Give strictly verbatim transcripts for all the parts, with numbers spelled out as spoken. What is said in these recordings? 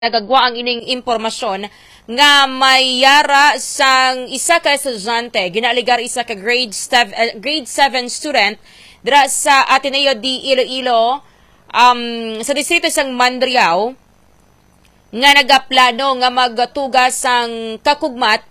Nagagwa ang ining impormasyon nga may yara sang isa ka estudyante ginaligar isa ka grade seven, uh, grade seven student dira sa Ateneo de Iloilo um, sa distrito sang Mandriao nga nagaplano nga magtugas sang kakugmat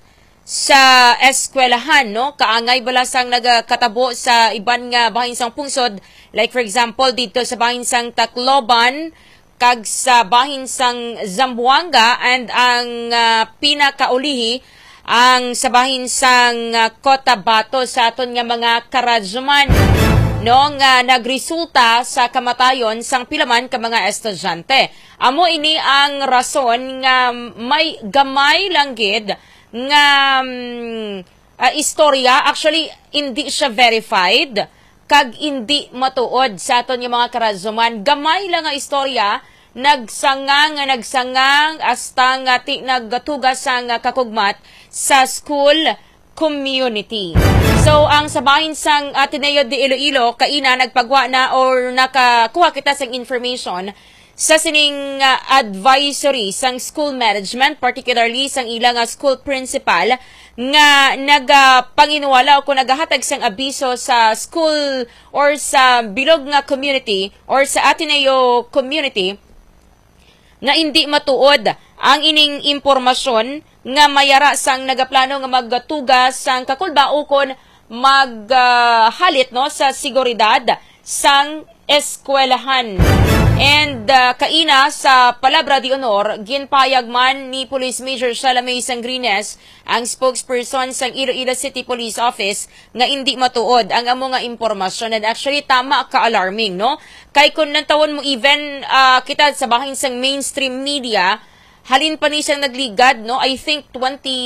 sa eskwelahan, no? Kaangay bala sang nagakatabo sa iban nga bahin sang pungsod, like for example dito sa bahin sang Tacloban kag sa bahin sang Zamboanga, and ang uh, pinakaulihi ang sa bahin sang uh, Cotabato sa aton nga mga karadzuman, no, nga nagresulta sa kamatayon sang pilaman ka mga estudyante. Amo ini ang rason nga may gamay lang gid nga um, uh, istorya, actually hindi siya verified kag hindi matuod sa aton nga mga karadzuman. Gamay lang nga istorya, nagsangang nga nagsangang hasta nga ti nagatugas sang kakugmat sa school community. So ang sabahin sang Ateneo de Iloilo kaina nagpagwa na or nakakuha kita sang information sa sining uh, advisory sang school management, particularly sang ilang uh, school principal nga nagapanginwala o kung nagahatag sang abiso sa school or sa bilog nga community or sa Ateneo community nga hindi matuod ang ining impormasyon nga mayara sang nagaplano nga magtugas sang kakulba ukon maghalit uh, no sa seguridad sang eskwelahan. And uh, kaina sa palabra di honor, ginpayag man ni Police Major Salamay Sangrines, ang spokesperson sang Iloilo City Police Office, nga hindi matuod ang amo nga impormasyon. And actually tama ka alarming, no? Kay kung nantawon mo even uh, kita sa bahin sang mainstream media, halin pa ni siyang nagligad, no? I think twenty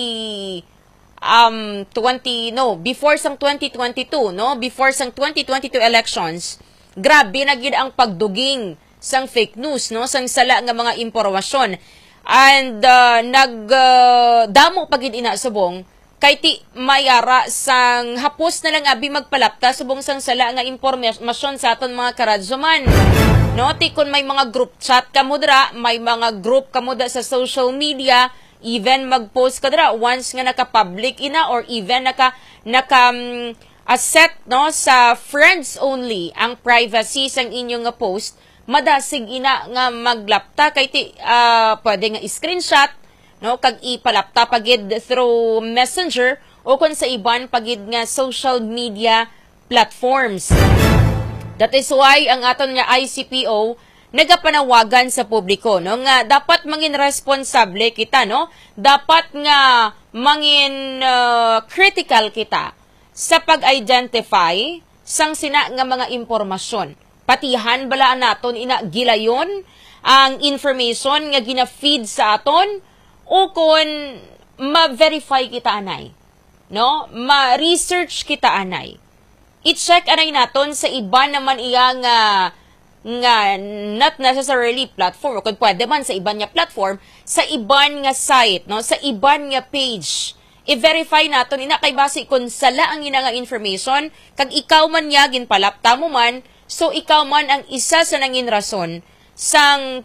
um twenty no, before sang twenty twenty-two, no? Before sang twenty twenty-two elections, grabe na gid ang pagduging sang fake news, no, sang sala nga mga impormasyon. And uh, nag uh, damo pagid ina subong kay ti mayara sang hapos na lang abi magpalapta subong sang sala nga impormasyon sa aton mga karadzuman. No, ti kun may mga group chat kamo dira, may mga group kamo da sa social media, even mag-post ka dira once nga naka-public ina or even naka naka um, asset, no, sa friends only ang privacy sang inyong nga post, madasig ina nga maglapta kay ti uh, pwede nga screenshot, no, kag ipalapta pagid through messenger o kun sa iban pagid nga social media platforms. That is why ang aton nga I C P O nagapanawagan sa publiko, no, nga dapat mangin responsable kita, no, dapat nga mangin uh, critical kita sa pag-identify sang sina nga mga impormasyon. Patihan bala naton ina gilayon ang information nga gina-feed sa aton o kung ma-verify kita anay, no, ma-research kita anay, i-check anay naton sa iba naman iya nga nga not necessarily platform o kung pwede man sa iban nga platform, sa iban nga site, no, sa iban nga page, i-verify naton ina kay base kung sala ang ina nga information kag ikaw man niya ginpalapta mo man. So, ikaw man ang isa sa nangin rason sang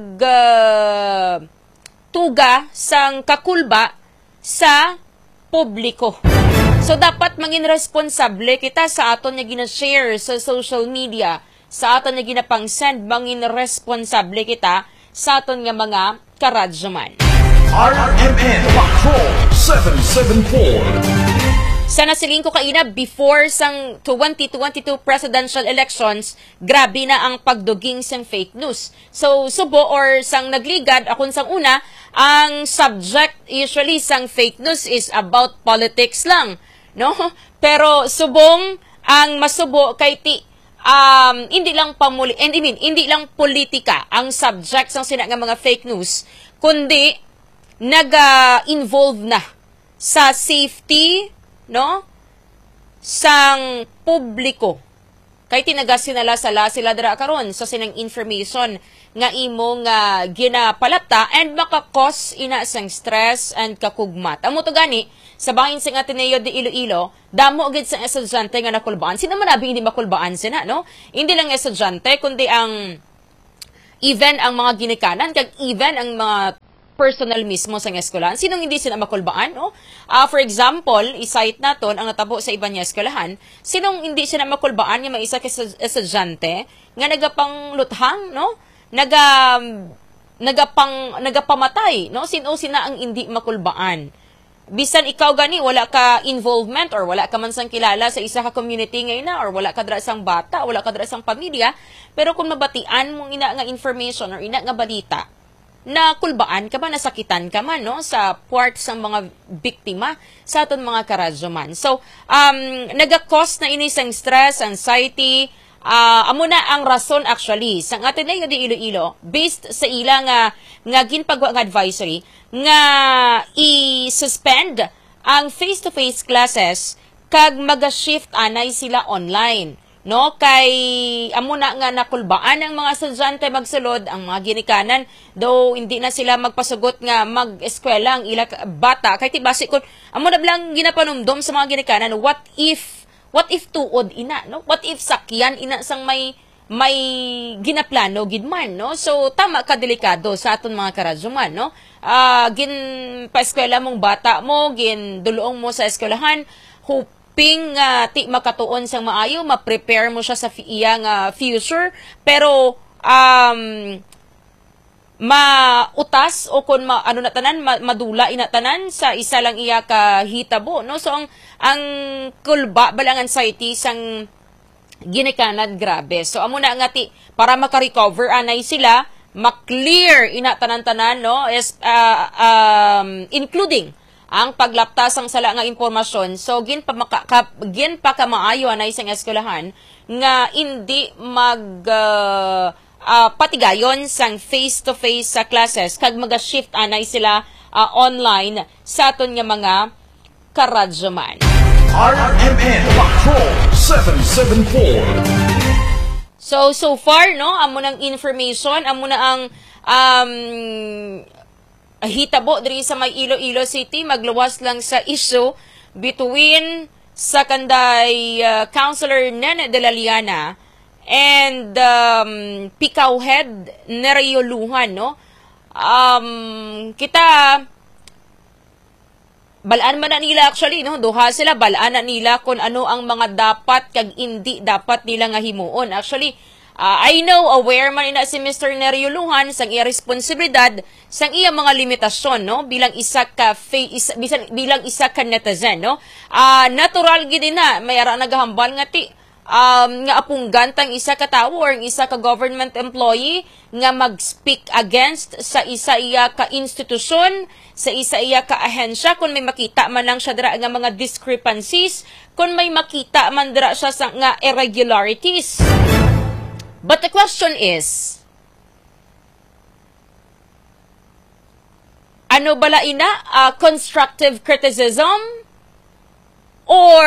pag uh, tuga sang kakulba sa publiko. So, dapat mangin responsable kita sa aton nga gina-share sa social media, sa aton nga ginapang-send, mangin responsable kita sa aton nga mga karadzuman. R M N Patrol seven seven four. Sa nasiling ko kaina, before sang twenty twenty-two presidential elections, grabe na ang pagduging sang fake news. So, subo or sang nagligad, akong sang una, ang subject usually sang fake news is about politics lang, no? Pero subong ang masubo kay ti um hindi lang pamuli, and I mean, hindi lang politika ang subject sang sina nga mga fake news, kundi naga-involve na sa safety, no, sang publiko. Kay tinagasinala sala sila dira karon sa sinang information nga imo nga ginapalapta and makakos ina sang stress and kakugmat. Amo to gani sa bahin sing Ateneo de Iloilo, damo gid sang estudyante nga nakulbaan. Sino man abi hindi makulbaan sina, no? Hindi lang estudyante kundi ang even ang mga ginikanan, kag even ang mga personal mismo sa eskwelahan. Sinong hindi sila makulbaan, no? Uh, for example, isite naton ang natabo sa ibang eskwelahan, sinong hindi sila makulbaan nga maisa ka estudyante nga nagapang luthang, no? Naga nagapang nagapamatay, no? Sino sina ang hindi makulbaan? Bisan ikaw gani wala ka involvement or wala ka man sang kilala sa isa ka community ngayon na or wala ka dra sang bata, wala ka dra sang pamilya, pero kung mabatian mong ina nga information or ina nga balita, na kulbaan ka ba, nasakitan ka man, no, sa part sa mga biktima sa aton mga karadyoman. So, um, naga-cause na ini sang stress, anxiety, uh, amo na ang rason actually, sang Ateneo de Iloilo, based sa ila nga, nga ginpagwa nga advisory, nga i-suspend ang face-to-face classes kag maga-shift anay sila online. No, kay amo na nga nakulbaan ang mga estudyante magsulod, ang mga ginikanan, though hindi na sila magpasugot nga mag-eskwela ang ila bata, kay tibasi kun amo na blang ginapanumdom sa mga ginikanan, what if what if tuod ina, no? What if sakyan ina sang may may ginaplano gid man, no? So tama ka delikado sa aton mga karadyoman, no? Uh, gin pa-eskwela mong bata mo, gin duluong mo sa eskwelahan, hope ping uh, ti makatuon sang maayo, ma-prepare mo siya sa iyang uh, future, pero um, mautas o kung ma, ano na tanan, ma, madula inatanan sa isa lang iya ka hitabo, no? So ang ang kulba balang anxiety sang ginikanan grabe. So amo na nga ti para maka-recover anay sila, ma-clear inatanan-tanan, no? Is uh, um, including ang paglaptas ang sala nga impormasyon. So gin pa maka, ka, gin pa ka maayo na isang eskwelahan nga hindi mag uh, uh, patigayon sang face to face sa classes kag maga-shift anay sila uh, online sa aton nga mga karadyoman. R M N Patrol seven seven four. So so far, no, amo nang information, amo na ang um hitabo diri sa may Iloilo City, magluwas lang sa issue between sa kanday uh, Councilor Nene de la Liana and um, Pikaw Head Nereo Luhan, no? Um, kita balaan man na nila actually, no? Duha sila, balaan na nila kung ano ang mga dapat kag hindi dapat nila nga himuon. Actually, Uh, I know, aware man ina si Mister Nereo Luhan sang iya responsibilidad sang iya mga limitasyon, no, bilang isa ka fa- isa, bisan, bilang isa ka netizen, no. Uh, natural gid na may ara nagahambal nga ti um, nga apunggantang isa ka tawo or isa ka government employee nga mag-speak against sa isa iya ka institusyon, sa isa iya ka ahensya kung may makita man lang siya dira nga mga discrepancies, kung may makita man dira siya sa nga irregularities. But the question is, ano bala ina? Uh, constructive criticism? Or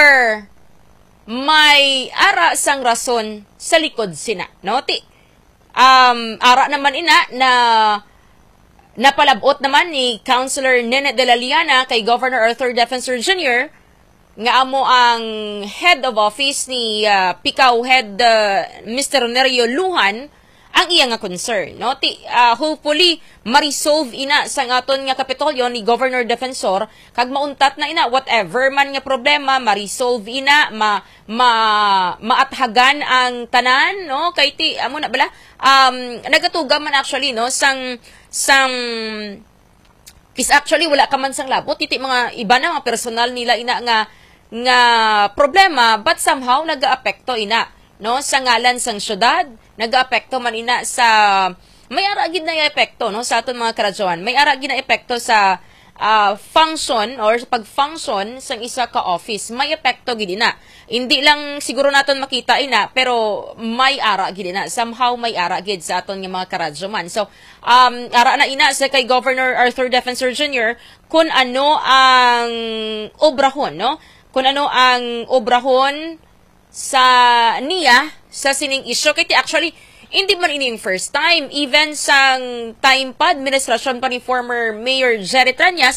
may ara sang rason sa likod sina? No? Ti, um, ara naman ina na napalabot naman ni Councilor Nene de la Liana kay Governor Arthur Defensor Junior nga amo ang head of office ni uh, Pikaw Head uh, Mister Nereo Luhan ang iya nga concern, no? Ti, uh, hopefully ma-resolve ina sa aton nga Kapitolyo ni Governor Defensor kag mauntat na ina whatever man nga problema, ma-resolve ina, ma, ma maathagan ang tanan, no? Kay ti amo na bala um nagatuga man actually, no, sang sang is actually wala ka man sang labot iti mga iba na mga personal nila ina nga nga problema, but somehow nagaapekto ina, no, sa ngalan sang syudad, nagaapekto man ina sa may ara gid na epekto, no, sa aton mga karadyoan, may ara gid na epekto sa uh, function or sa pag-function sang isa ka office, may epekto gid ina. Hindi lang siguro naton makita ina, pero may ara gid ina, somehow may ara gid sa aton nga mga karadyoman. So um ara na ina sa kay Governor Arthur Defensor Junior kung ano ang obrahon, no, kung ano ang obrahon sa niya sa sining issue. Kaya actually, hindi man ini yung first time. Even sang time pa, administrasyon pa ni former Mayor Jerry Tranyas,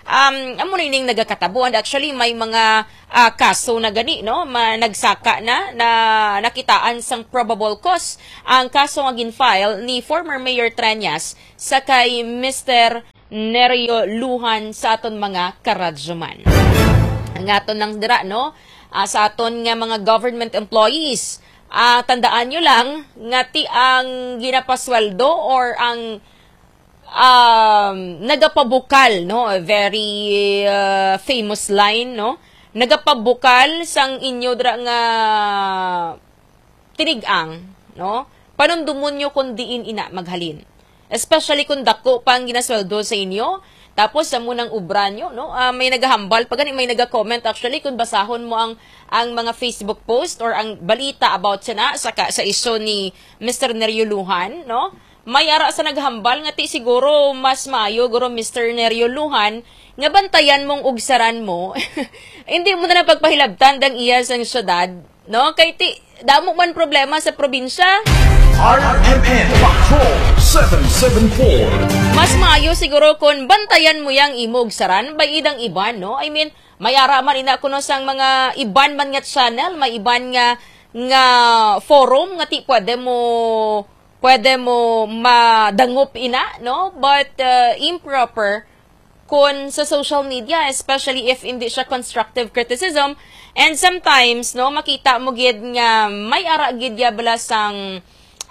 um amo ning nagakatabuan. Actually may mga uh, kaso na gani, no, ma, nagsaka na na nakitaan sang probable cause ang kaso nga gin-file ni former Mayor Triñas sa kay Mister Nerio Lujan sa aton mga karadyoman. Ang aton nang dira, no, uh, sa aton nga mga government employees, uh, tandaan nyo lang nga ti ang ginapasweldo or ang um, nagapabukal, no, a very uh, famous line, no, nagapabukal sang inyo dira nga tinigang, no, panundumon nyo kung diin ina maghalin. Especially kung dako pang ginasweldo sa inyo, tapos sa munang ubra nyo, no, uh, may nagahambal, pag may nagah-comment actually, kung basahon mo ang ang mga Facebook post or ang balita about sana sa, sa iso ni Mister Nerio Lujan, no, may ara sa naghambal nga ti siguro mas maayo, guro Mister Nerio Lujan, nga bantayan mong ugsaran mo, hindi mo na napagpahilabtan dang iya sa syudad, no, kay ti, damo man problema sa probinsya. R M N Patrol seven seven four. Mas maayo siguro kung bantayan mo yang imog saran by idang iban, no? I mean, mayara man ina kuno sang mga iban man nga channel, may iban nga nga forum nga ti pwede mo pwede mo madangop ina, no? But uh, improper kun sa social media, especially if hindi siya constructive criticism, and sometimes, no, makita mo gid nga may ara gid ya bala sang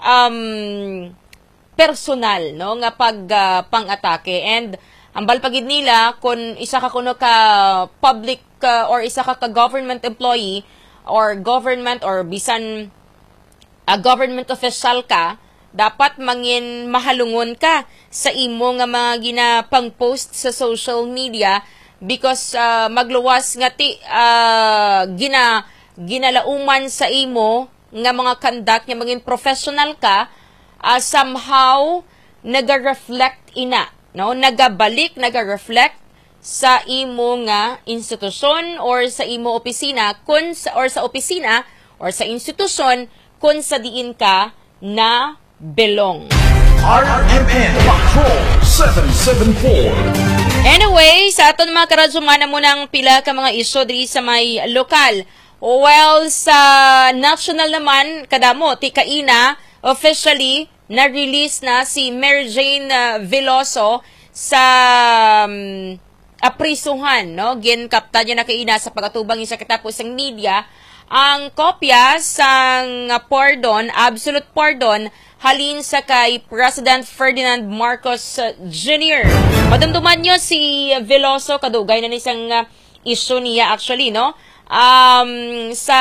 um personal, no, nga pag uh, pang-atake. And ang balpagid nila kung isa ka kuno ka public uh, or isa ka ka government employee or government or bisan a uh, government official ka, dapat mangin mahalungon ka sa imo nga mga ginapang-post sa social media because uh, magluwas nga ti uh, gina ginalauman sa imo nga mga conduct nga maging professional ka, uh, somehow naga-reflect ina, no, nagabalik, naga-reflect sa imo nga institusyon or sa imo opisina kun sa, or sa opisina or sa institusyon kun sa diin ka na belong. R M N Patrol seven seven four. Anyway, sa aton mga karadyoman na munang pila ka mga isyo diri sa may lokal. Well, sa national naman, kadamo, ti kaina, officially, na-release na si Mary Jane uh, Veloso sa um, aprisuhan, no? Ginkapta niya na kaina sa pagatubang isa katapos ng media, ang kopya sang uh, pardon, absolute pardon, halin sa kay President Ferdinand Marcos uh, Junior Madumduman nyo si Veloso, kadugay na nisang uh, issue niya actually, no? Um, sa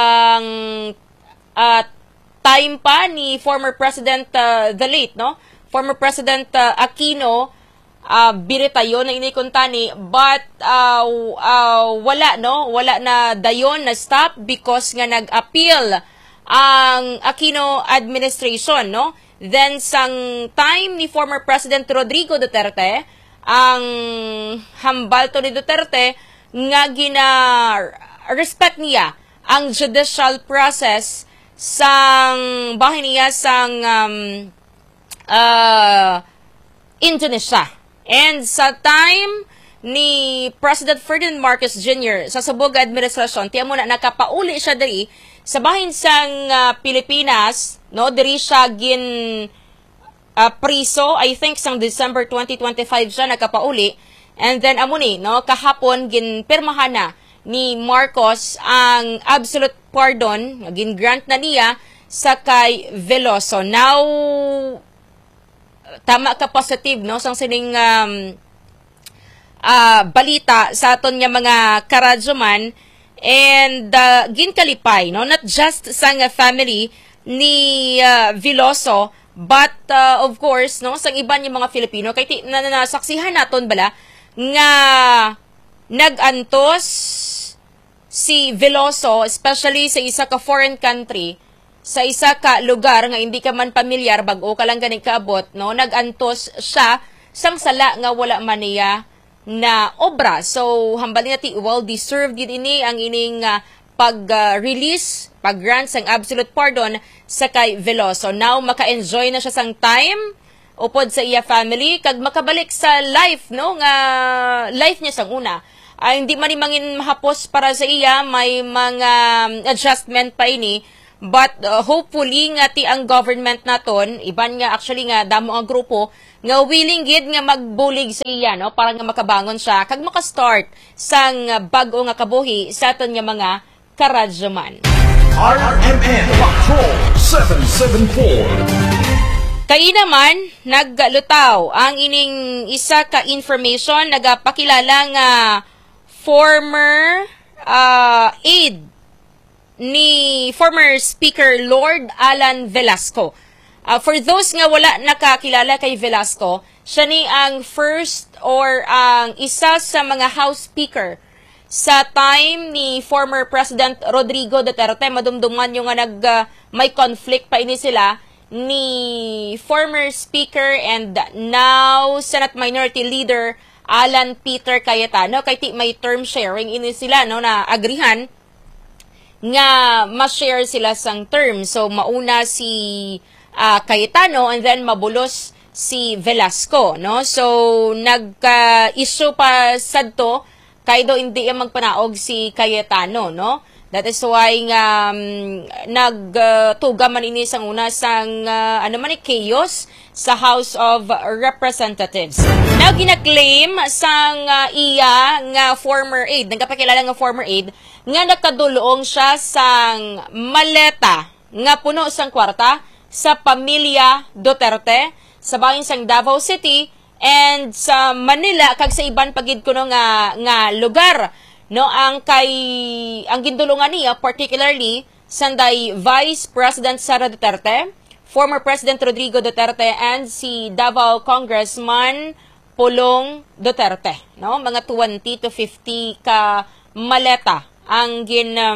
uh, time pa ni former President uh, the late, no? Former President uh, Aquino, uh, biritayo na inikuntani, but uh, uh, wala, no? Wala na dayon na stop because nga nag-appeal ang Aquino administration, no? Then sang time ni former President Rodrigo Duterte, ang hambal to ni Duterte nga gina respect niya ang judicial process sang bahin niya sang um, uh, Indonesia. And sa time ni President Ferdinand Marcos Junior sa subog administrasyon, tiyan mo na nakapauli siya diri sa bahin sang uh, Pilipinas, no, diri siya gin uh, priso, I think sang December twenty twenty-five siya nakapauli. And then amuni, no, kahapon gin pirmahan na ni Marcos ang absolute pardon, gin grant na niya sa kay Veloso. Now, tama ka positive, no, sang sining um, uh, balita sa aton nga mga karadyoman, and uh, ginkalipay, no, not just sang family ni uh, Veloso, but uh, of course, no, sang iban yung mga Filipino, kay ti, na, na, nasaksihan naton bala nga nagantos si Veloso, especially sa isa ka foreign country, sa isa ka lugar nga hindi ka man pamilyar, bago ka lang ganing kaabot, no, nagantos siya sang sala nga wala man niya na obra. So, hambal nga ti, well deserved yun ini ang ining uh, pag-release, uh, pag-grant sang absolute pardon sa kay Veloso. Now, maka-enjoy na siya sang time upod sa iya family kag makabalik sa life no nga life niya sang una. Ay hindi man ni mangin mahapos para sa iya, may mga um, adjustment pa ini. But uh, hopefully nga ti ang government naton, iban nga actually nga damo ang grupo nga willing gid nga magbulig sa iya no para nga makabangon siya kag maka-start sang uh, bag-o nga kabuhi sa aton nga mga karadyaman. R M N Patrol seven seven four. Kay naman naglutaw ang ining isa ka information nagapakilala nga former uh, aide ni former Speaker Lord Alan Velasco. Uh, for those nga wala nakakilala kay Velasco, siya ni ang first or ang isa sa mga House Speaker sa time ni former President Rodrigo Duterte. Madumduman yung nga nag, uh, may conflict pa ini sila ni former Speaker and now Senate Minority Leader Alan Peter Cayetano. Kay ti may term sharing ini sila no na agrihan nga ma-share sila sang term. So mauna si uh, Cayetano and then mabulos si Velasco, no? So nagka-issue pa sadto kay do hindi ang magpanaog si Cayetano, no? That is why nga um, nagtuga uh, man ini sang una sang uh, ano man ni chaos sa House of Representatives. Now gina-claim sang uh, iya nga former aide, nagkapakilala nga former aide nga nakadulong siya sang maleta nga puno sang kwarta sa pamilya Duterte sa bahin sang Davao City and sa Manila kag sa iban pagid kuno nga nga lugar. No, ang kay ang gindulungan niya particularly sanday Vice President Sara Duterte, former President Rodrigo Duterte and si Davao Congressman Pulong Duterte, no? Mga twenty to fifty ka maleta ang gin um,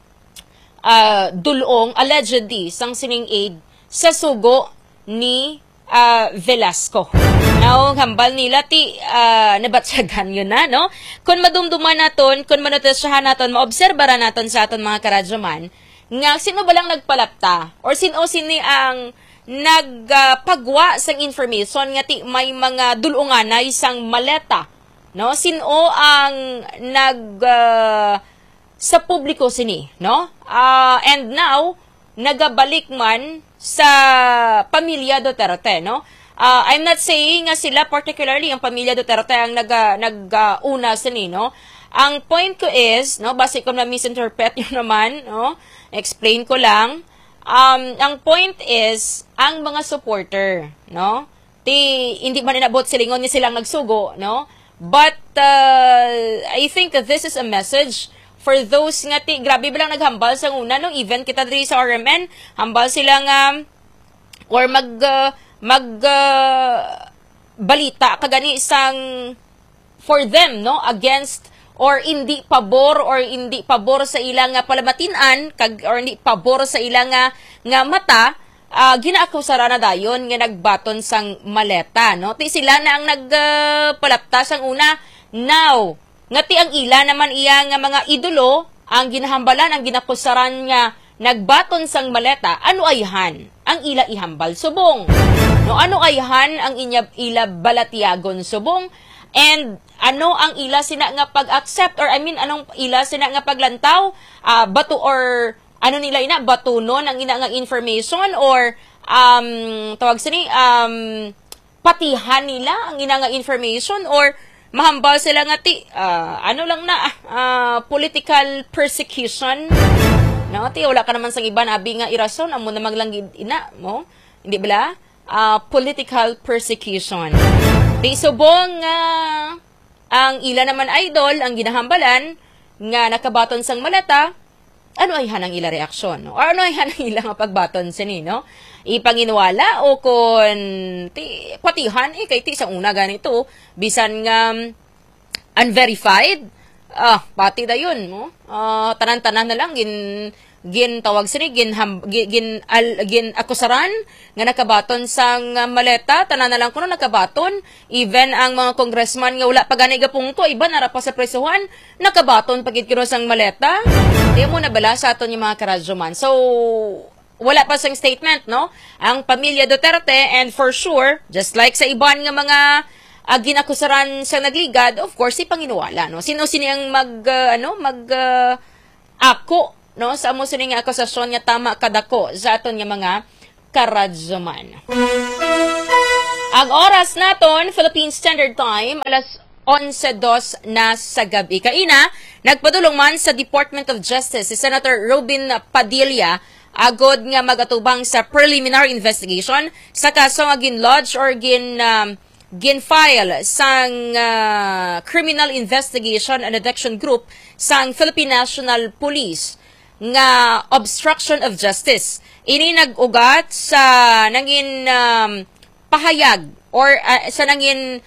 uh, dulong allegedly sang sining aid sa sugo ni uh, Velasco. Now, hambal nila ti uh, nabatsagan yun na, no? Kung madumduman naton, kung manotasyahan naton, maobserbaran naton sa aton mga karadyaman, nga sino ba lang nagpalapta? Or sino sini ang nagpagwa uh, sang information nga ti may mga dulungan na isang maleta, no? Sino ang nag uh, sa publiko sini, no? Uh, and now, nagabalik man sa pamilya Duterte, no? Uh, I'm not saying nga sila, particularly ang pamilya Duterte ang nag-una nag, uh, sa ni, no? Ang point ko is, no, base ko na misinterpret nyo naman, no? Explain ko lang. Um, ang point is, ang mga supporter, no? Ti, hindi man inabot silingon niya silang nagsugo, no? But, uh, I think that this is a message for those nga ti, grabe ba lang naghambal sa una, no? Even kita diri sa R M N, hambal sila nga, or mag, uh, mag uh, balita kagani sang for them no against or hindi pabor or hindi pabor sa ilang nga palamatinan kag or hindi pabor sa ilang nga, nga mata uh, ginaakusara na dayon nga nagbaton sang maleta no ti sila na ang nagpalapta uh, sang una. Now ngati ang ila naman iya nga mga idolo ang ginahambalan ang ginakusaran nga nagbaton sang maleta, ano ayhan ang ila ihambal subong. No, ano ayhan ang inya ila balatiagon subong, and ano ang ila sina nga pag-accept or I mean anong ila sina nga paglantaw, uh, bato or ano nila ina batunon ang ina nga information or um tawag sini um patihan nila ang ina nga information or mahambal sila nga ti uh, ano lang na uh, political persecution. No, ti wala ka naman sang iban abi nga irason amo na maglanggid ina mo, hindi bala? Uh, political persecution. Di subong nga uh, ang ila naman idol ang ginahambalan nga nakabaton sang maleta, ano ay hanang ila reaksyon no? Or ano ay hanang ila nga pagbaton sini no? Ipanginwala o kon ti patihan eh kay ti sa una ganito bisan nga um, unverified ah pati dayon mo uh, tanan-tanan na lang gin gin tawag sini gin ham, gin gin, al, gin akusaran nga nakabaton sang uh, maleta tanan na lang kuno nakabaton even ang mga congressman nga wala pa gani gapungto iba nara pa sa presuhan nakabaton pagit kino sang maleta di mo na bala sa aton yung mga karadyoman. So wala pa sang statement, no? Ang pamilya Duterte, and for sure, just like sa iban nga mga uh, ginakusaran sa nagligad, of course, si Panginuwala, no? Sino sini ang mag, uh, ano, mag, uh, ako, no? Sa amo sini nga akusasyon nga tama kadako sa aton nga mga karadyaman. Ang oras naton, Philippine Standard Time, alas eleven dos na sa gabi. Kaina, nagpadulong man sa Department of Justice si Senator Robin Padilla agod nga magatubang sa preliminary investigation sa kaso nga gin-lodge or gin um, gin-file sang uh, Criminal Investigation and Detection Group sang Philippine National Police nga obstruction of justice. Ini nag-ugat sa nangin um, pahayag or uh, sa nangin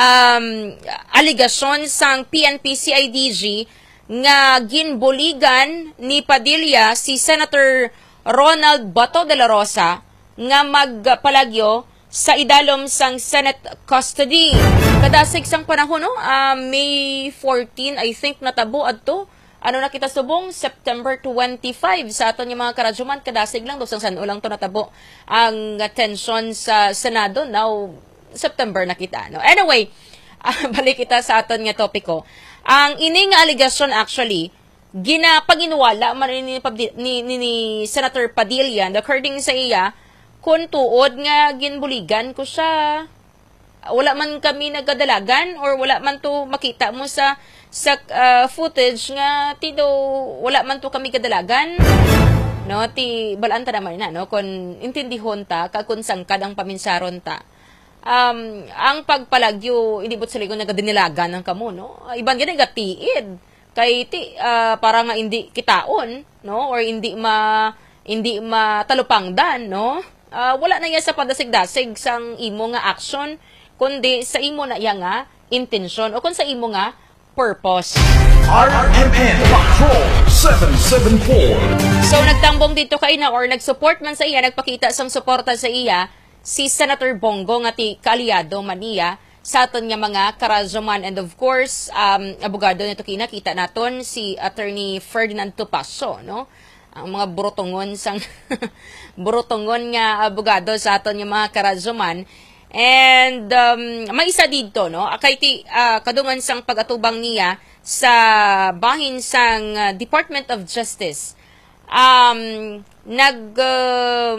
um, aligasyon sang P N P C I D G nga ginbuligan ni Padilla si Senator Ronald Bato de la Rosa nga magpalagyo sa idalom sang Senate custody. Kadasig sang panahon, no? Uh, May fourteen, I think, natabo adto. Ano na kita subong? September twenty-five sa aton yung mga karadyoman. Kadasig lang, dosang san ulang to natabo ang tension sa Senado. Now, September na kita. No? Anyway, uh, balik kita sa aton nga topiko. Ang ining allegation actually, ginapaginuwala man ni, ni, ni, ni Senator Padilla, according sa iya, kung tuod nga ginbuligan ko siya, wala man kami nagadalagan or wala man to makita mo sa sa uh, footage nga tido wala man to kami kadalagan, no? Ti balaan ta naman na, no? Kung intindihon ta kung sangkad ang paminsaron ta, um, ang pagpalagyo hindi bot saligon nagadinilagan ng kamo, no? Iban gani gatiid kay ti uh, para nga hindi kitaon, no? Or hindi ma hindi matalupangdan, no? Uh, wala na iya sa padasig-dasig sang imo nga action, kundi sa imo na iya nga intensyon o kung sa imo nga purpose. R M N Patrol seven seven four. So nagtambong dito kay na or nagsupport man sa iya, nagpakita sang suporta sa iya si Senator Bongo nga ti kaalyado maniya sa aton nga mga karadyoman, and of course um abogado nito kinakita naton si Attorney Ferdinand Topacio, no? Ang mga burotongon sang burotongon nga abogado sa aton nga mga karadyoman. And um, may isa dito, no? Kay ti uh, kadungan sang pagatubang niya sa bahin sang uh, Department of Justice. Um, nag uh,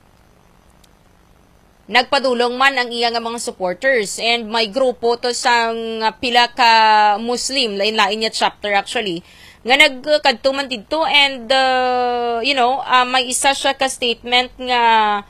nagpadulong man ang iya nga mga supporters, and may grupo to sang uh, pila ka Muslim, lain-lain niya chapter actually, nga nagkadtuman dito, and uh, you know, uh, may isa siya ka statement nga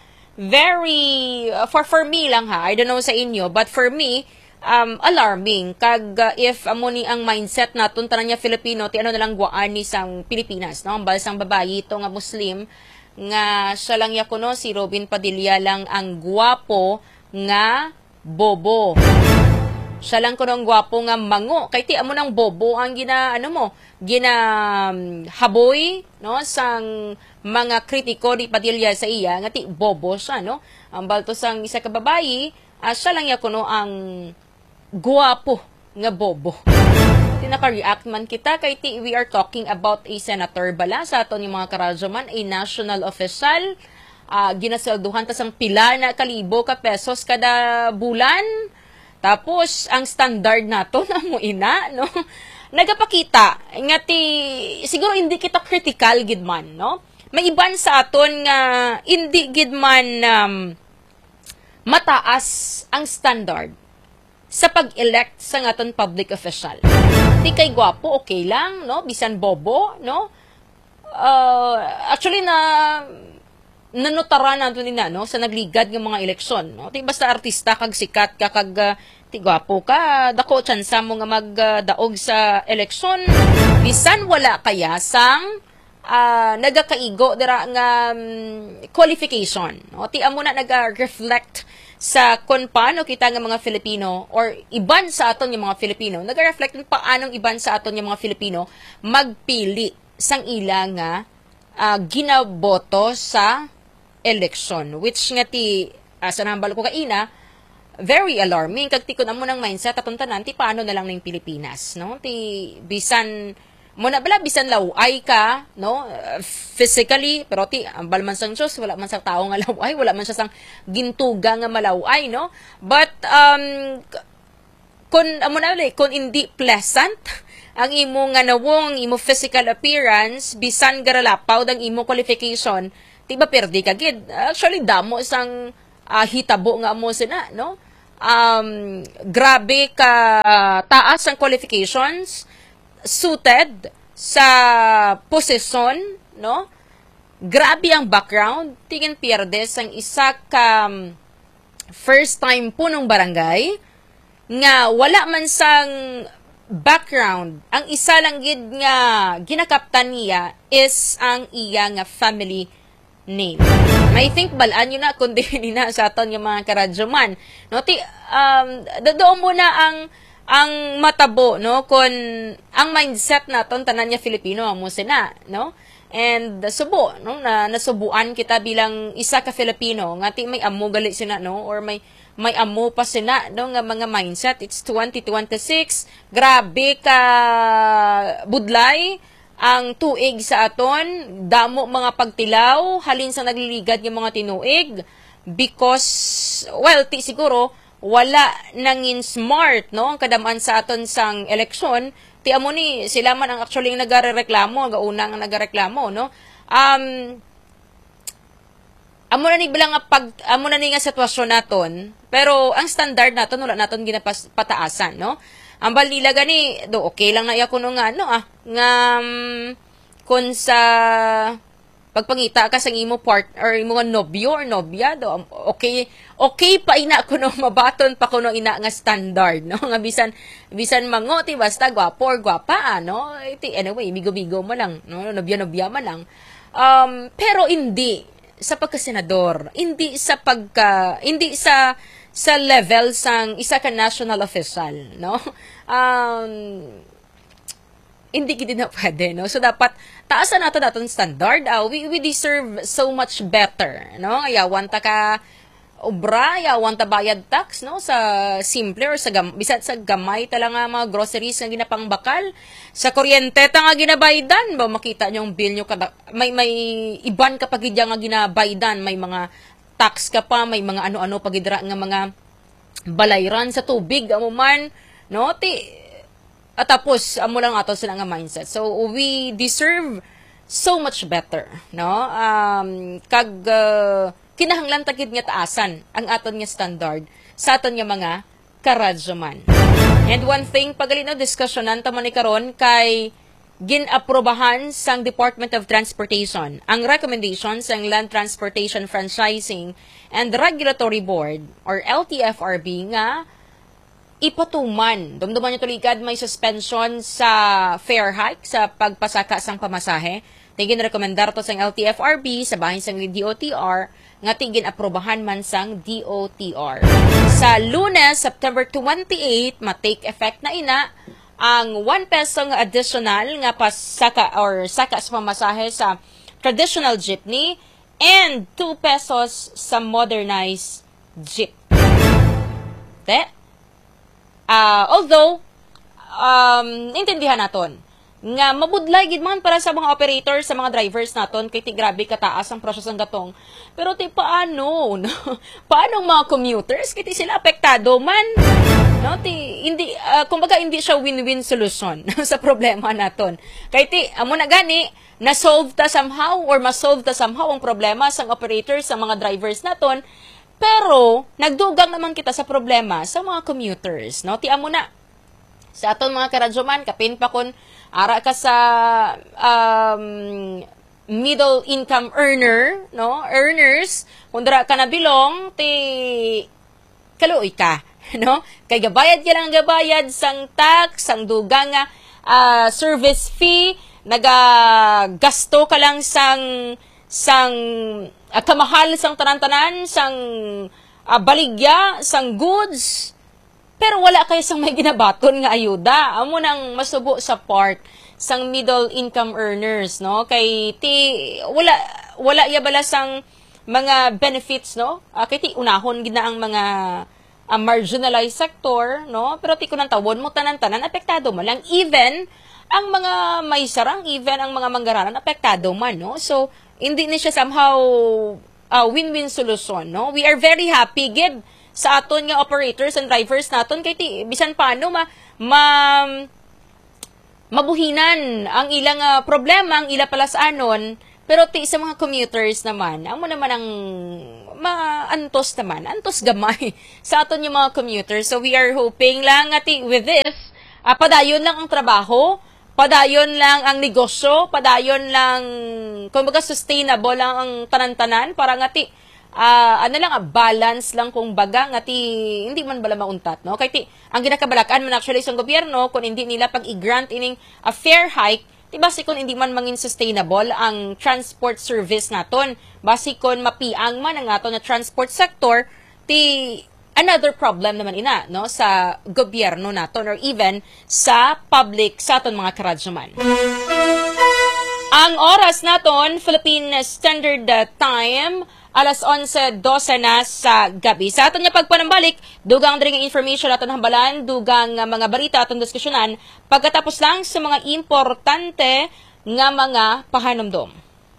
very, uh, for for me lang ha, I don't know sa inyo, but for me, um, alarming. Kag uh, if amo ni ang mindset naton tanan niya Filipino, ti ano nalang guaan ni sang Pilipinas, no? Ang balsang babayi ito nga Muslim, nga siya lang yakuno, si Robin Padilla lang ang guwapo nga bobo. Siya lang kuno ang gwapo nga mango. Kay ti amo nang bobo ang gina ano mo, gina um, haboy, no, sang mga kritiko ni Padilla sa iya nga ti bobo siya, no. Ang balto sang isa ka babayi, uh, siya lang ya kuno ang gwapo nga bobo. Ti naka-react man kita kay ti we are talking about a senator bala sa aton yung mga karadyoman, a national official, uh, ginaselduhan ta sang pila na kalibo ka pesos kada bulan. Tapos, ang standard nato na mo ina, no? Nagapakita, nga ti, siguro hindi kita critical, gidman, no? May iban sa aton nga, hindi gidman um, mataas ang standard sa pag-elect sa aton public official. Di kay gwapo, okay lang, no? Bisan bobo, no? Uh, actually, na nanotara na ito nila, no? Sa nagligad ng mga eleksyon, no? Di basta artista kag sikat ka kag uh, ti gwapo ka, dako tsansa mo nga magdaog uh, sa eleksyon, bisan wala kaya sang uh, nagakaigo dira nga um, qualification, no? Ti amo na naga-reflect sa kung paano kita nga mga Filipino or iban sa aton yung mga Filipino, naga-reflect kung paanong iban sa aton yung mga Filipino magpili sang ila nga uh, ginaboto sa election, which nga ti uh, sa nambal ko kaina, very alarming. Kag ti ko na mo ng mindset atong tanan ti paano na lang ning Pilipinas, no? Ti bisan Muna bala bisan laway ka, no? Uh, physically, pero ti ambal man sang Dios, wala man sang tao nga laway, wala man siya sang gintuga nga malaway, no? But um kun amo na ulit, kun hindi pleasant ang imo nga nawong imo physical appearance, bisan garalapaw ang imo qualification, ti ba perdi ka gid. Actually damo sang uh, hitabo nga amo sina, no? Um grabe ka taas ang qualifications suited sa posisyon, no? Grabe ang background, tingin pierdes ang isa ka um, first time punong barangay nga wala man sang background. Ang isa lang gid nga ginakaptan niya is ang iya nga family name. I think balaan yun na kundi na sa aton yung mga karadyoman. No, ti um doon muna ang ang matabo, no, kun ang mindset naton tanan niya Filipino amo sina, no? And subo, no, na nasubuan kita bilang isa ka Filipino nga ti may amo gali sina, no, or may may amo pa sina, no, nga mga mindset. It's twenty twenty-six, grabe ka budlay ang tuig sa aton, damo mga pagtilaw halin sa nagliligad ng mga tinuig because well ti siguro wala nangin smart, no, ang kadamaan sa aton sang eleksyon. Ti amo ni sila man ang actually nagarereklamo, ang unang nagareklamo, no. Um amo na ni bilang nga pag amo na ni nga sitwasyon naton, pero ang standard naton wala naton ginapataasan, no. Ang bal nila gani do okay lang na iya kuno nga ano ah nga um, kun sa pagpangita ka sa imo part or imo nga nobyo or nobya do okay okay pa ina kuno mabaton pa kuno ina nga standard, no, nga bisan bisan mango ti basta gwapo or gwapa, no, iti anyway bigo-bigo mo lang, no, nobya-nobya man lang. Um pero hindi sa pagkasenador, hindi sa pagka hindi sa sa level sang isa ka national official, no. Um hindi gid na pwede, no? So, dapat, taasan nato naton standard. Uh, we, we deserve so much better, no? Ayawan ta ka obra, ayawan ta bayad tax, no? Sa simple or sa, gam bisan sa gamay tala nga mga groceries nga ginapangbakal. Sa kuryente ta nga ginabaydan, ba makita nyo yung bill nyo, kada, may, may iban ka pagidya nga ginabaydan, may mga tax ka pa, may mga ano-ano pagidra nga mga balayran sa tubig, amo man, no? Ti, at tapos, amo lang ato sila nga mindset. So, we deserve so much better, no? Um, kag, uh, kinahanglan tagid nga taasan ang aton nga standard sa aton nga mga karadyoman. And one thing, pagalinaw diskusyonan tamo ni karon kay ginaprobahan sang Department of Transportation ang recommendation sang Land Transportation Franchising and Regulatory Board or L T F R B nga ipatuman. Dumduman nyo tuligad may suspension sa fare hike sa pagpasaka sang pamasahe. Tingin rekomendar to sang L T F R B sa bahin sang D O T R nga tingin aprobahan man sang D O T R. Sa Lunes, September twenty-eighth, ma-take effect na ina ang one peso nga additional nga pasaka or saka sa pamasahe sa traditional jeepney and two pesos sa modernized jeep. Te? Uh, although, um, intindihan naton nga mabudlay gid man para sa mga operators, sa mga drivers naton kay ti grabe kataas ang process ng gatong. Pero ti paano, no? Paano mga commuters kay ti sila apektado man? No, ti hindi uh, kumbaga hindi siya win-win solution sa problema naton. Kay ti amo na gani na-solve ta somehow or ma-solve ta somehow ang problema sa operators, sa mga drivers naton. Pero, nagdugang naman kita sa problema sa mga commuters, no? Ti amo na, sa aton mga karadyoman, kapin pa kun, ara ka sa um, middle income earner, no? Earners, kung dara ka na bilong, ti kaluoy ka, no? Kay gabayad ka lang gabayad sang tax, sang dugang nga uh, service fee, nagagasto ka lang sang sang uh, kamahal sang tanan-tanan, sang uh, baligya, sang goods, pero wala kayo sang may ginabaton nga ayuda. Amo nang masubo sa part sang middle income earners, no? Kay ti wala wala ya bala sang mga benefits, no? Uh, kay ti unahon gid na ang mga uh, marginalized sector, no? Pero ti kunang tawon mo tanan-tanan apektado man lang even ang mga may sarang, even ang mga manggararan, apektado man, no? So, hindi na siya somehow uh, win-win solution, no? We are very happy, gid, sa aton nga operators and drivers naton kay ti bisan paano ma, ma mabuhinan ang ilang uh, problema, ang ila pala sa anon, pero ti sa mga commuters naman, amo naman ang maantos naman, antos gamay sa aton yung mga commuters. So we are hoping lang ati with this, uh, padayon lang ang trabaho, padayon lang ang negosyo, padayon lang, kumbaga sustainable lang ang tanan-tanan, para nga ti Uh, ano lang, a balance lang kung baga nga ti hindi man bala mauntat, no? Kay ti ang ginakabalakan man actually sa gobyerno kung hindi nila pag i-grant ining a fair hike, ti basi kung hindi man mangin sustainable ang transport service naton, basi kung mapiang man ang aton na transport sector, ti another problem naman ina, no, sa gobyerno naton or even sa public sa aton mga karadyoman. Ang oras naton, Philippine Standard Time, alas onse dose na sa gabi. Sa aton nga pagpanambalik, dugang dring information aton hambalan, dugang mga balita aton diskusyonan, pagkatapos lang sa mga importante nga mga pahanumdom.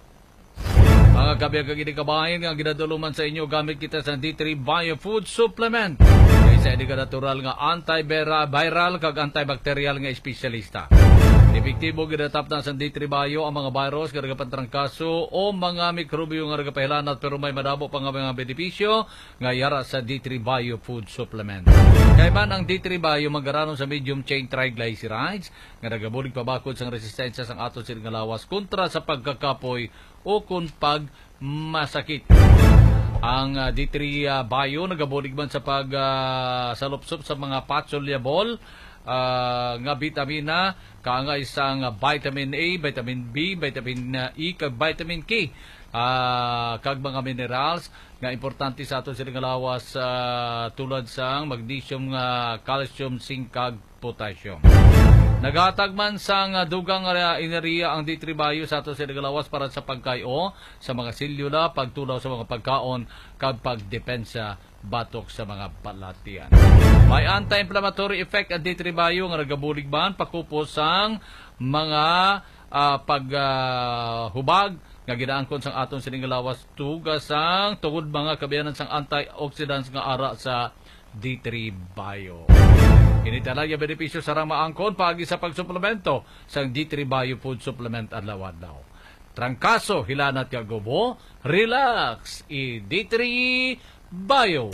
Mga kabiyag kagini kabayan nga ginaduluman sa inyo gamit kita sa D three Bio Food Supplement. Kaysa di ka natural nga anti-viral kag antibacterial nga espesyalista. Epektibo ginatap na sa D three Bio ang mga virus nga nagapatrangkaso o mga mikrobyo nga nagapahilanat pero may madabo pa nga mga benepisyo nga yara sa D three Bio Food Supplement. Kaya man ang D three Bio magaranon sa medium chain triglycerides nga nagabulig pabakod sa resistensya sang aton sir nga lawas kontra sa pagkakapoy o kung pag masakit. Ang uh, D three uh, Bio nagabulig man sa pag uh, salupsop sa mga fat soluble Uh, nga vitamina, kaanga isang uh, vitamin A, vitamin B, vitamin uh, E, kag vitamin K, uh, kag mga minerals nga importante sa aton sila nga lawas uh, tulad sang magnesium, uh, calcium, zinc, kag potassium. Naghatag man sang uh, dugang uh, enerhiya ang D three Bio sa aton sila nga lawas para sa pagkayo, sa mga selula, pagtulaw sa mga pagkaon, kag pagdepensa batok sa mga balatian. May anti-inflammatory effect ang D three Bio nga nagabulig man pakupos sang mga uh, paghubag uh, nga ginaangkon sang aton sining lawas tugas sang tungod mga kabayanan sang antioxidants nga ara sa D three Bio. Ini talaga benepisyo sa maangkon pagi sa pagsuplemento sang D three Bio Food Supplement adlaw-adlaw. Trangkaso hilanat ka gubo, relax i D three Bio.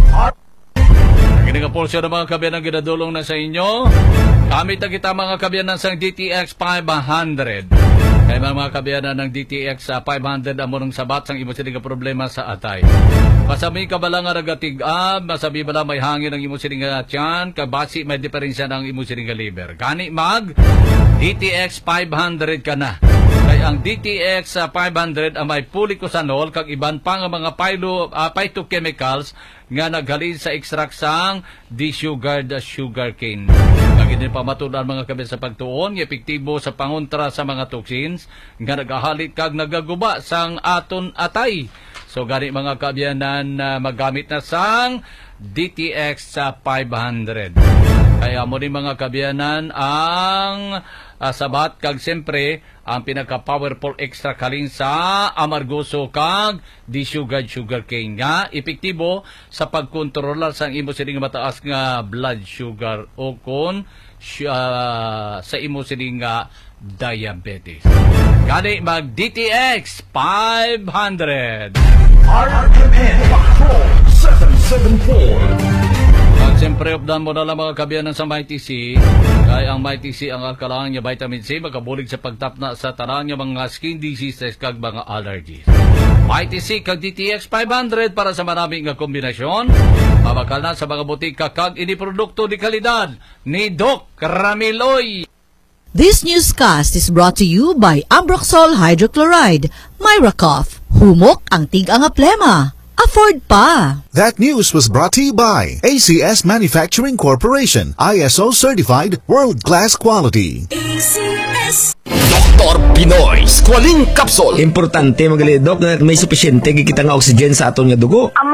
Kini nga porsyon ng mga kabiyanan ginadulong na sa inyo. Gamit na kita mga kabiyanan sang D T X five hundred. Kaya mga kabiyanan ng D T X five hundred amo ng sabat sang imo sining problema sa atay. Pasami ka bala nga nagatig-ab, masabi bala may hangin ang imo sining tiyan, kabasi may diferensya ng imo sining liver. Gani mag D T X five hundred ka na. Kaya ang D T X five hundred ang may pulicosanol kag iban pa nga mga phyto, uh, phytochemicals nga naghalin sa extract sang desugared sugar cane. Kag ini pamatudan mga kabit sa pagtuon, epektibo sa pangontra sa mga toxins nga nagahalit kag nagaguba sang aton atay. So gani mga kabyanan na uh, magamit na sang D T X sa five hundred. Kaya mo rin mga kabyanan ang uh, sabat kag siyempre ang pinaka-powerful extra kalin sa amargoso kag desugared sugar cane nga epektibo sa pagkontrolar sa imo sining mataas nga blood sugar o kon uh, sa imo sining nga diabetes. Gani mag D T X five hundred. R M N Patrol seven seven four. At siyempre, updan mo na lang mga kabiyanan sa Mighty C. Kaya ang Mighty C, ang alkalaan niya vitamin C, magabulig sa pagtapna sa tarang niya mga skin diseases kag mga allergies. Mighty C kag D T X five hundred para sa maraming nga kombinasyon. Mabakal na sa mga butika kag ini produkto di kalidad ni Doc Ramiloy. This newscast is brought to you by Ambroxol Hydrochloride, Myracough. Humok ang tig-anga plema. Afford pa. That news was brought to you by A C S Manufacturing Corporation, I S O certified, world-class quality. A C S Doktor Pinoy Squalene Capsule. Importante magali dok na may supisyente kita nga oxygen sa aton nga dugo. Amo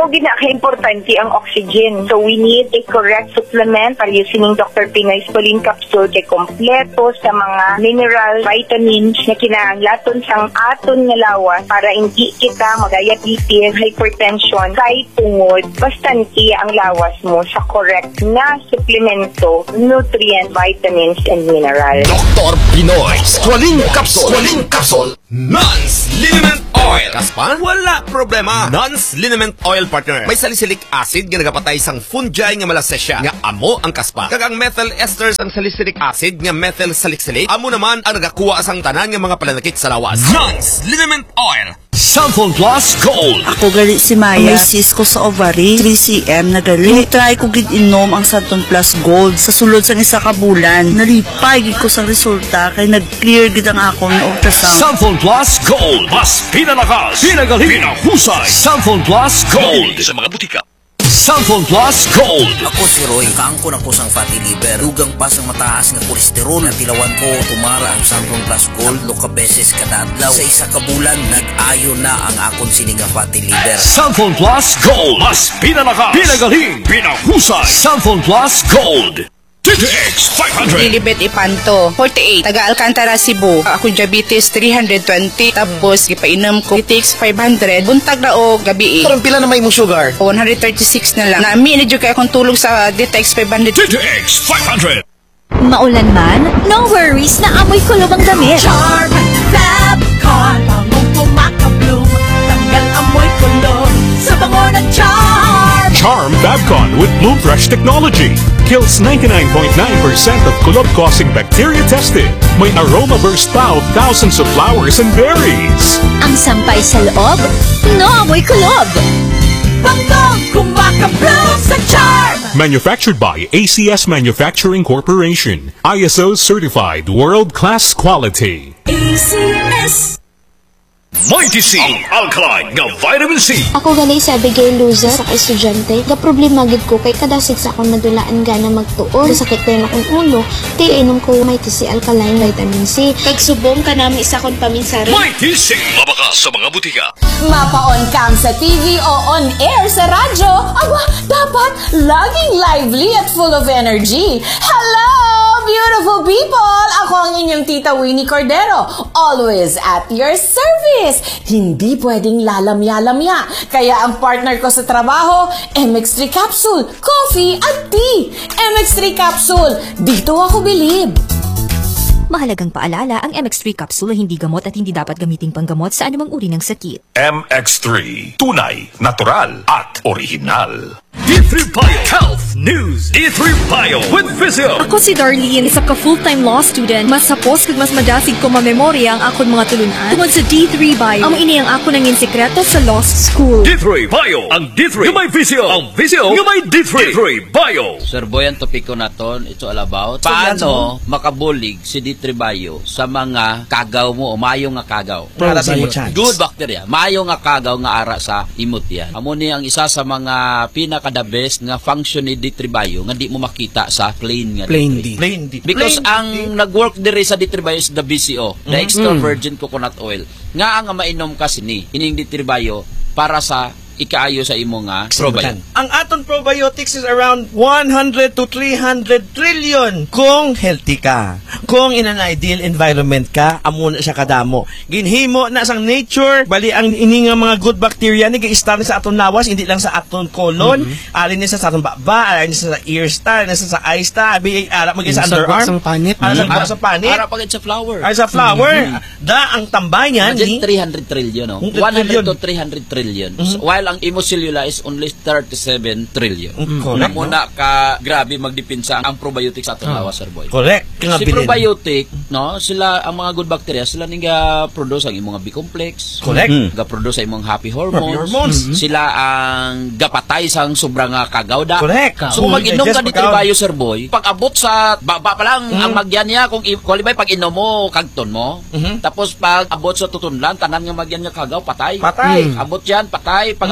So, ginaka-importante ang oxygen. So, we need a correct supplement para using Doctor Pinoy's Pauline capsule kay kompleto sa mga mineral, vitamins na kinahanglaton sang aton nga lawas para hindi kita mag-diabetes, hypertension, kahit tungod, bastante ang lawas mo sa correct na suplemento, nutrient, vitamins, and minerals. Doctor Pinoy's Pauline Capsule. Pauline Capsule. Nance Liniment Oil. Kaspan? Wala problema. Nance Liniment Oil, partner. May salicylic acid nga nagapatay sang fungi nga malasesya nga amo ang kaspa. Kag ang methyl esters ang salicylic acid nga methyl salicylic amo naman ang nagakuha sang tanan nga mga pananakit sa lawas. Nance Liniment Oil. Sample Plus Gold. Ako gali si Maya. May cyst ko sa ovary, three centimeters na gali. Try ko gid inom ang Santon Plus Gold sa sulod sang isa ka bulan. Nalipay gid ko sa resulta kay nag-clear gid ang akong ultrasound. Sample Plus Gold. Mas pinalakas, pinagaling, pinahusay. Sample Plus Gold. Sa mga butika. Sample Plus Gold. Ako si Roy, kaangkon ako sang fatty liver. Dugang pa sang mataas nga kolesterol. Natilawan ko, tumara ang Sample Plus Gold. Loka beses kada adlaw. Sa isa ka bulan, nag-ayo na ang akon sininga fatty liver. Sample Plus Gold. Mas pinalakas, pinagaling, pinahusay. Sample Plus Gold. T T X five hundred. Lilibet Ipanto, forty-eight, taga Alcantara, Cebu. Ako diabetes three hundred twenty, tapos gipainom ko T T X five hundred, buntag na o gabi. Parang pila na may mong sugar? one thirty-six na lang. Naami na dyan kaya akong tulog sa T T X five hundred. T T X five hundred. Maulan man, no worries na amoy kulob ang damit. Charm Fab Con, pangong pumakabloom, tanggal amoy kulob sa bango ng Charm. Charm Fabcon with Bloom Fresh technology kills ninety-nine point nine percent of kulob-causing bacteria tested. May aroma burst pa of thousands of flowers and berries. Ang sampay sa loob, no amoy kulob. Bangong kumakabloom sa Charm. Manufactured by A C S Manufacturing Corporation. I S O certified world-class quality. A C S. Mighty C, ang alkaline nga vitamin C. Ako gali si Abigail Luza sa estudyante. Ga problema gid ko kay kada sit sa akong nadulaan gana magtuon. Sakit ko na akong ulo. Kay inom ko Mighty C alkaline vitamin C. Kag subong ka nami sa akong paminsari. Mighty C, mabakas sa mga butika. Mapa-on cam sa T V o on air sa radyo. Aba, dapat laging lively at full of energy. Hello, beautiful people! Ako ang inyong tita Winnie Cordero. Always at your service. Hindi pwedeng lalamya-lamya. Kaya ang partner ko sa trabaho, M X three Capsule, coffee at tea. M X three Capsule, dito ako bilib. Mahalagang paalala, ang M X three capsule ay hindi gamot at hindi dapat gamiting panggamot sa anumang uri ng sakit. M X three, tunay, natural at original. D three Bio Health News. D three Bio with Physio. Ako si Darlene, isa ka full-time law student. Mas sapos kag mas madasig ko mamemorya ang akon mga tulunan. Tungod sa D three Bio, ang ini ang ako nangin sekreto sa law school. D three Bio, ang D three nga may Physio. Ang Physio nga may D three. D three Bio. Sir Boy, ang topiko naton, it's all about paano makabulig si D three Bio sa mga kagaw mo o mayo nga kagaw. Good bacteria. Mayo nga kagaw nga ara sa imot yan. Amo ni ang isa sa mga pinaka the best nga function ni D three Bio nga di mo makita sa plain nga plain D. Plain D. Because plain ang D. nag-work dire sa D three Bio is the B C O, mm-hmm. the extra virgin coconut oil. Nga ang mainom kasi ni ining D three Bio para sa ikaayo sa imo nga probiotics. Ang aton probiotics is around one hundred to three hundred trillion kung healthy ka. Kung in an ideal environment ka, amo na siya kadamo. Ginhimo na sang nature, bali ang ini nga mga good bacteria ni gi-start sa aton lawas, hindi lang sa aton colon, mm-hmm. alin ni sa aton baba, alin sa ear star, alin sa eye star, abi ara mag sa underarm, sa panit, ara mm-hmm. sa panit, ara pagit sa flower. Ara sa flower. Mm-hmm. Da ang tambayan ni three hundred trillion, no? one hundred to three hundred trillion. Mm-hmm. So, while ang Imocellula is only thirty-seven trillion. Mm-hmm. Na muna ka grabe magdipinsa ang probiotics sa aton oh. lawas, Sir Boy. Correct. Si probiotic, no, sila ang mga good bacteria, sila ning ga-produce ang imong B-complex. Correct. Mm. Ga-produce ang imong happy hormones. Happy hormones. Mm-hmm. Sila ang gapatay sang sobrang kagawda. Correct. So kung mag-inom ka ni Tribayo, Sir Boy, pag abot sa baba pa lang mm-hmm. ang magyan niya, kung qualify pag inom mo, kagton mo. Mm-hmm. Tapos pag abot sa tutunlan, tanan nga magyan niya kagaw, patay. Patay. Mm. Abot yan, patay. Pag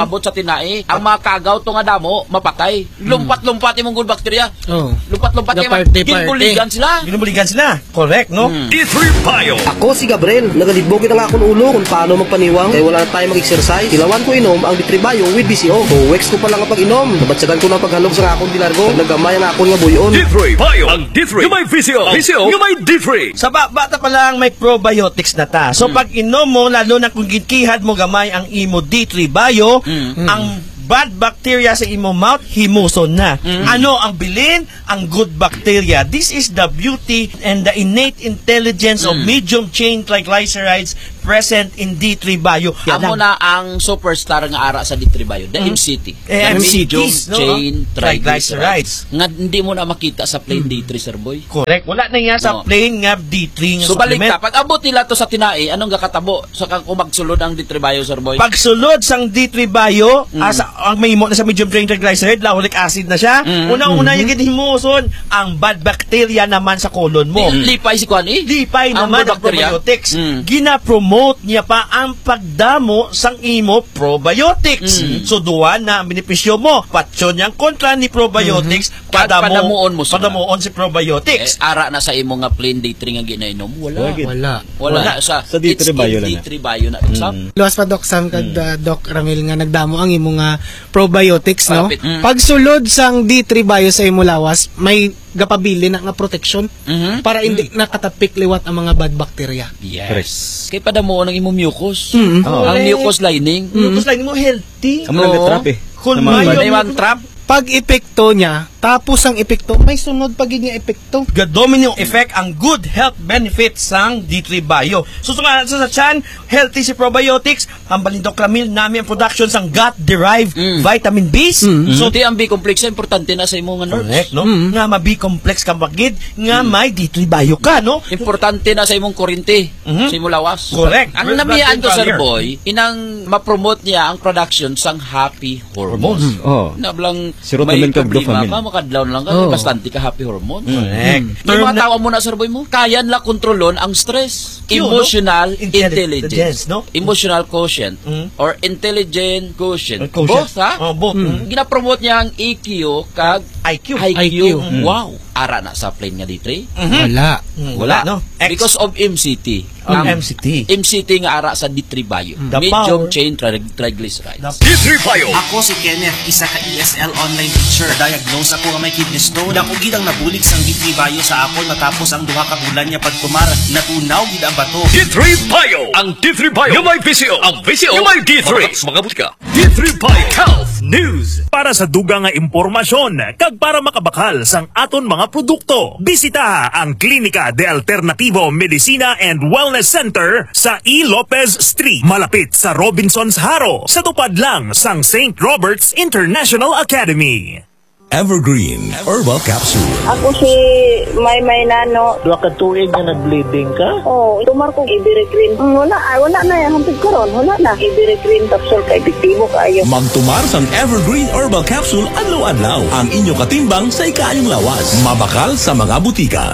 abot sa tinai. Ang mga kagaw to nga damo mapatay. Lumpat-lumpat imong good bacteria. Oh. Lumpat-lumpat The imong party, party. ginubuligan sila. Ginubuligan sila. Correct, no? D three Bio. Ako si Gabriel. Nagalibog kita nga akong ulo kung paano magpaniwang. Kaya wala na tayo mag-exercise. Tilawan ko inom ang D three Bio with B C O. So, weeks ko pa lang ang pag-inom. Nabatsagan ko ng paghalog sa akong dilargo. Naggamay ang akong nga buyon. D three Bio. Ang D three. Yung may V C O. V C O. Yung may D three. Sa ba- bata pa lang may probiotics na ta. So, pag inom mo, lalo na kung gitkihad mo gamay ang imo D three Bio, ang bad bacteria sa imo mouth, himuson na. Mm-hmm. Ano ang bilin? Ang good bacteria. This is the beauty and the innate intelligence mm. of medium chain triglycerides present in D three Bio. Amo na ang superstar nga ara sa D three Bio, the mm. M C T. Eh, the M C T, medium no? chain triglycerides. triglycerides. Nga hindi mo na makita sa plain mm. D three, sir boy. Correct. Wala na yan sa no. plain nga D three nga so, supplement. balik ka. Pag abot nila to sa tinai, anong gakatabo sa kang kumagsulod ang D three Bio, sir boy? Pagsulod sang D three Bio, mm. asa, ang may mo na sa medium chain triglyceride, lauric acid na siya. Mm. Unang-una mm-hmm. yung himuson, ang bad bacteria naman sa colon mo. Mm. Lipay si Kwan eh. Lipay ang naman ang probiotics. Mm. Gina-promote niya pa ang pagdamo sang imo probiotics. Mm. So, duwan na ang benepisyo mo. Patyon yung kontra ni probiotics, mm-hmm. padamo, padamuon mo sa padamuon si probiotics. Eh, ara na sa imo nga plain D three nga ginainom. Wala. Wala. Wala. Wala. Sa, sa D three Bio lang. D three Bio na. Mm. Luwas pa, Doc Sam, kag mm. uh, Doc Ramil nga nagdamo ang imo nga probiotics, no? Mm. Pagsulod sang D three Bio sa imo lawas, may gapabili na nga protection mm-hmm. para hindi mm. nakatapik liwat ang mga bad bacteria. Yes. Kay padamuon ang imo mucus. Mm-hmm. Oh. Ang mucus lining. Mm-hmm. Mucus lining mo healthy. Amo lang trap eh. Kung mayo ang trap, pag epekto niya, tapos ang epekto, may sunod pag niya epekto. Domino effect ang good health benefits sang D three Bio. So, so nga, sa sa chan, healthy si probiotics, ang balindok lamil namin ang production sang gut-derived mm. vitamin B's. Mm. So, di ang B-complex, importante na sa imong nerves. Correct, no? Mm. Nga ma-B-complex ka magid, nga mm. may D three Bio ka, no? Importante na sa imong kurinti, mm-hmm. sa imong lawas. Correct. Ang namiyaan to, Sir Boy, inang ma-promote niya ang production sang happy hormones. Mm. Oh. Nablang serotonin ka dopamine. Ka, makadlaw lang ka, oh. bastante ka happy hormone. Correct. Mm. Yung mga tawa mo na, Sir Boy mo, kaya nila kontrolon ang stress. Q, emotional no? intelligence. intelligence no? Emotional quotient. Mm. Or intelligent quotient. quotient. Both, ha? Oh, both. Mm. Ginapromote niya ang E Q kag I Q. I Q. I Q. Mm. Wow. Ara na sa plane nga D three? Mm-hmm. Wala. Mm, wala, no? Because of M C T. Um, M C T. M C T nga ara sa D three Bio. The medium power. chain tri- triglycerides. D three Bio. Ako si Kenneth, isa ka E S L online teacher. Diagnose ako nga may kidney stone. Dako gid ang nabulig sang D three Bio sa akon matapos ang duha ka bulan niya pagkumar. Natunaw gid ang bato. D three Bio. Ang D three Bio. Yung may V C O. Ang V C O. Yung may D three. Mga butika. D three Bio Health News. Para sa dugang nga impormasyon, kag para makabakal sang aton mga produkto, bisita ang Klinika de Alternativo Medicina and Wellness Center sa E. Lopez Street, malapit sa Robinson's Haro, sa tupad lang sang Saint Robert's International Academy. Evergreen Herbal Capsule. Ako si Maymay Nano. Dua ka tuig na nag-bleeding ka? Oo, oh, tumar ko Ibiricrin. Mm, wala, ay, wala na yan. Hampig karon, wala na. Ibiricrin capsule kay epektibo kayo. Magtumar sang Evergreen Herbal Capsule adlaw-adlaw. Ang inyo katimbang sa ikayong lawas. Mabakal sa mga butika.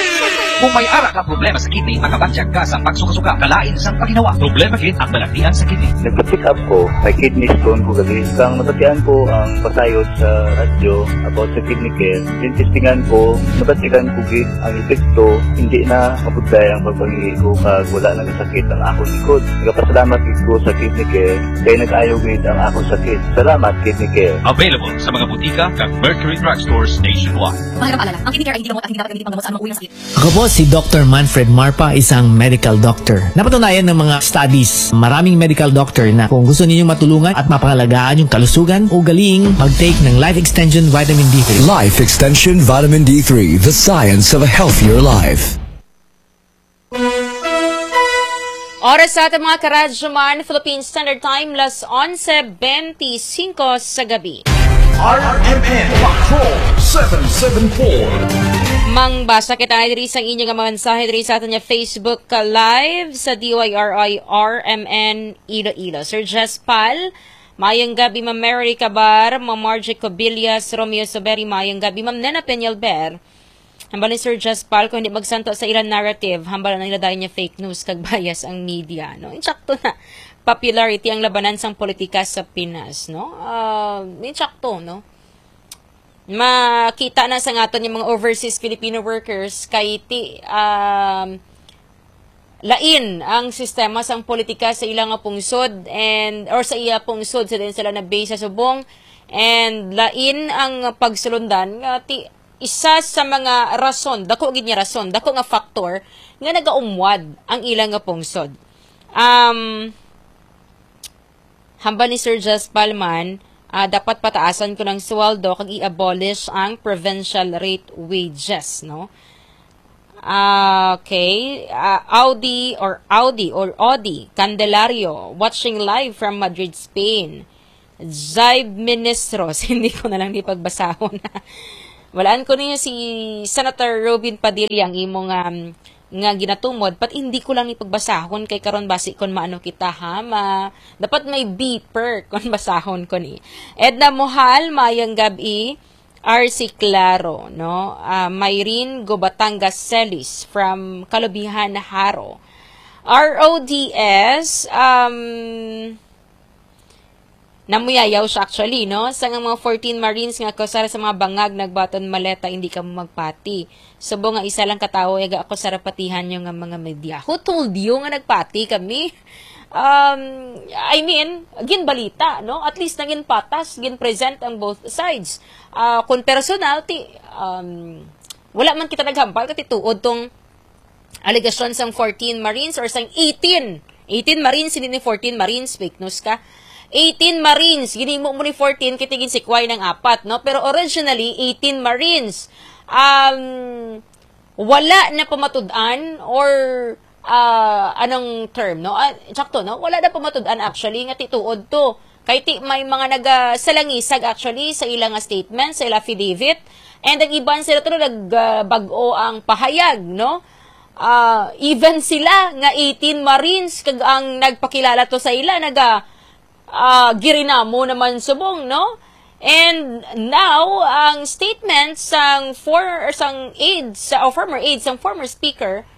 Kung may ara ka problema sa kidney, makabatyag ka sa pagsuka-suka, kalain sa paginawa. Problema gid ang balaktian sa kidney. Nagpa-pick up ko, may kidney stone ko gabi. Kang nabatian ko ang pasayod sa radyo about sa kidney care. Tintistingan ko, nabatikan ko gid ang epekto, hindi na mapudlay ang pagpangingi ko kag wala na sakit ang akong likod. Nagapasalamat gid ko sa kidney care, kaya nag-ayaw gid ang akong sakit. Salamat kidney care. Available sa mga butika kag Mercury Drugstores nationwide. Mahalagang paalala, ang kidney care ay hindi gamot at hindi dapat gamitin panggamot sa anumang uri ng sakit. Ako po si Doctor Manfred Marpa, isang medical doctor. Napatunayan ng mga studies, maraming medical doctor na kung gusto ninyong matulungan at mapangalagaan yung kalusugan, ugaling mag-take ng Life Extension Vitamin D three. Life Extension Vitamin D three, the science of a healthier life. Oras sa ating mga karadyoman, Philippine Standard Time, las eleven twenty-five sa gabi. R M N Patrol seven seven four. Mangbasa kita diri sa inyong mga mensahe diri sa ating Facebook ka live sa D Y R I R M N Iloilo. Sir Jess Pal, mayang gabi Ma'am Mary Cabar, Ma'am Margie Cobillas, Romeo Soberi, mayang gabi Ma'am Nena Peñalber. Hambal ni Sir Jaspal, kung hindi magsanto sa ilang narrative, hambal na nila dahil niya fake news, kag bias ang media, no? Insakto na, popularity ang labanan sang politika sa Pinas, no? Uh, insakto, no? Makita na sa ngaton yung mga overseas Filipino workers, kay ti, um, lain ang sistema sang politika sa ilang pungsod, and, or sa iya pungsod, sa din sila na base sa subong, and lain ang pagsulundan, nga ti, isa sa mga rason, dako gid niya rason, dako nga factor nga nagaumwad ang ilang nga pungsod. Um, hamba ni Sir Jaspal man, uh, dapat pataasan ko ng sweldo kag i-abolish ang provincial rate wages, no? Uh, okay, uh, Audi or Audi or Audi Candelario watching live from Madrid, Spain. Zaib Ministros, hindi ko na lang di pagbasahon. Walaan ko niyo si Senator Robin Padilla ang imong um, nga ginatumod, pat hindi ko lang ipagbasahon kay karon basi kon maano kita ha, ma, dapat may beeper kon basahon ko ni. Edna Mohal, mayang gabi, R C Claro, no? Uh, Mayrin Gobatangas Celis from Kalubihan, Haro. R O D S, um... namuyayaw siya actually, no? Sa nga mga fourteen Marines nga kusara sa mga bangag nagbaton maleta, hindi ka magpati. Subo nga isa lang katawo, yaga ako sa rapatihan yung nga mga media. Who told you nga nagpati kami? Um, I mean, gin balita, no? At least naging patas, gin present ang both sides. Uh, kung personality, um, wala man kita naghambal, kasi tuod tong allegation sang fourteen Marines or sang eighteen. eighteen Marines, hindi ni fourteen Marines, fake news ka. eighteen Marines, ginimo mo ni fourteen, kitigin si Kway ng apat, no? Pero originally, eighteen Marines. Um, wala na pamatudan or uh, anong term, no? Uh, sakto, no? Wala na pamatudan actually, nga tituod to. Kay ti may mga nagasalangisag actually sa ilang statement, sa ilang affidavit, and ang iban sila to nagbago uh, ang pahayag, no? Uh, even sila nga eighteen Marines kag ang nagpakilala to sa ila, naga Uh, girinamo naman subong, no? And now, ang statement sang for sang aides, sa, o former aides, sang former speaker,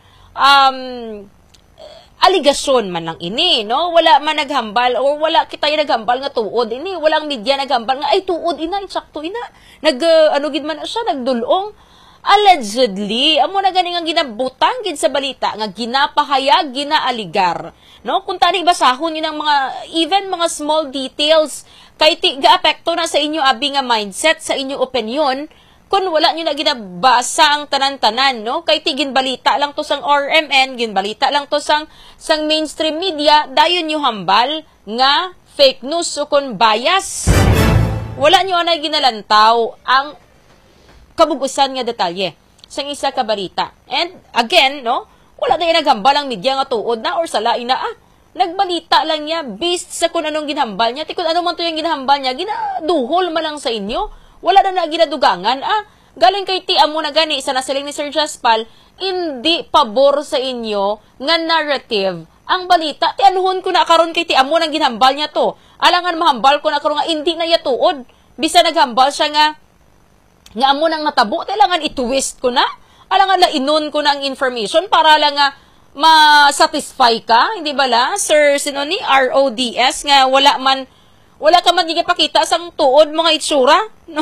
um, aligasyon man lang ini, no? Wala man naghambal, or wala kita yung naghambal nga tuod ini, walang media naghambal nga, ay tuod ina, insakto ina. Nag, uh, ano gid man siya, nagdulong. Allegedly, amo na ganing ang ginabutang gid sa balita nga ginapahayag, ginaaligar, no? Kung tani basahon yun ang mga even mga small details kay ti gaapekto na sa inyo abi nga mindset, sa inyo opinion, kung wala niyo na ginabasa ang tanan-tanan, no? Kay ti ginbalita lang to sang R M N, ginbalita lang to sang sang mainstream media, dayon niyo hambal nga fake news o kun bias. Wala niyo na ginalantaw ang kabubusan nga detalye sa isa ka balita. And again, no, wala na yung naghambal ang media nga tuod na or sala ina ah. Nagbalita lang niya based sa kung anong ginhambal niya. Tikot ano man to yung ginhambal niya, ginaduhol man lang sa inyo. Wala na na ginadugangan ah. Galing kay ti amo na gani sa nasiling ni Sir Jaspal, hindi pabor sa inyo nga narrative ang balita. Ti anuhon ko na karon kay ti amo nang ginhambal niya to. Alangan mahambal ko na karon nga hindi na ya tuod. Bisa naghambal siya nga nga amo nang natabo, kailangan i-twist ko na. Alangan la inon ko na ang information para lang nga ma-satisfy ka, hindi ba la? Sir, sino ni R O D S nga wala man, wala ka man gigapakita sa tuod mga itsura, no?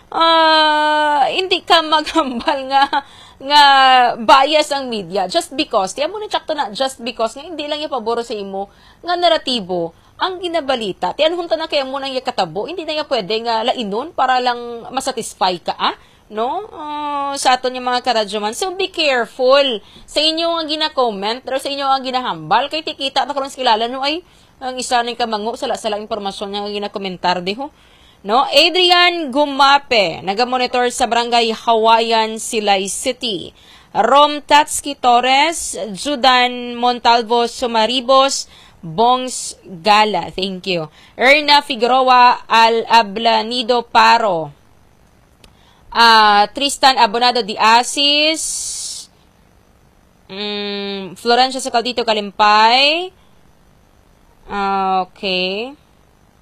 Uh, hindi ka maghambal nga nga bias ang media just because, tiyan mo na tsakto na, just because nga hindi lang yung paboro sa imo nga naratibo ang ginabalita. Tiyan hunta na kaya mo nang yakatabo, hindi na nga pwede nga lainon para lang masatisfy ka, ah? No? Uh, sa aton yung mga karadyoman. So, be careful sa inyo ang gina-comment pero sa inyo ang ginahambal. Kay tikita na karon sa kilala, no? Ay, ang isa na kamango, sala-sala informasyon niya nga gina-komentar, di ho? No? Adrian Gumape, naga-monitor sa Barangay Hawaiian, Silay City. Rom Tatski Torres, Judan Montalvo Sumaribos, Bongs Gala, thank you. Erna Figueroa Al Ablanido Paro. Uh, Tristan Abonado de Asis. Mm, Florencia Sacaldito Kalimpay. Uh, okay.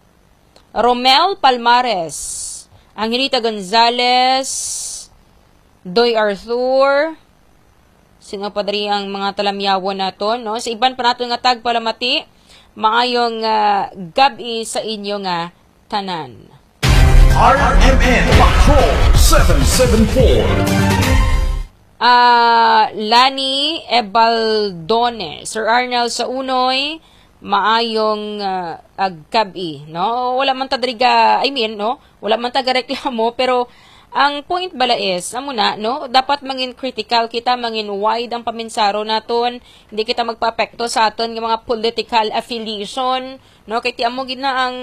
Romel Palmares. Angelita Gonzalez. Doy Arthur. Sino pa diri ang mga talamyawan naton, no? Sa iban pa naton nga tagpalamati, maayong uh, gabi sa inyo nga tanan. R M N Patrol seven seven four. Ah, uh, Lani Ebaldone, Sir Arnel sa Unoy, maayong uh, aggabi, no? Wala man ta driga, I mean, no? Wala man ta reklamo, pero ang point bala is, amo na, no? Dapat mangin critical kita, mangin wide ang paminsaro naton, hindi kita magpa-apekto sa aton ng mga political affiliation, no? Kay ti amo gid na ang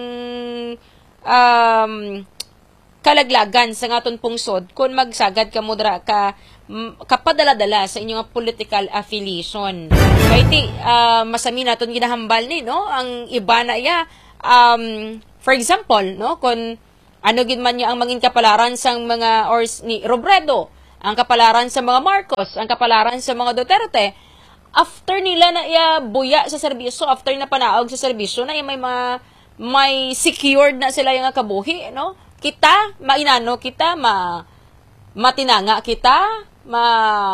um kalaglagan sa ngaton pungsod kung magsagad ka mudra ka kapadala-dala sa inyong political affiliation. Kaya ti, uh, masami naton ginahambal ni, no? Ang iba na ya, um, for example, no? Kung ano gid man niya ang mangin kapalaran sa mga, or ni Robredo, ang kapalaran sa mga Marcos, ang kapalaran sa mga Duterte, after nila na iya buya sa serbisyo, after na panaog sa serbisyo, na iya may mga, may secured na sila yung kabuhi, no? Kita, mainano kita, ma, matinanga kita, ma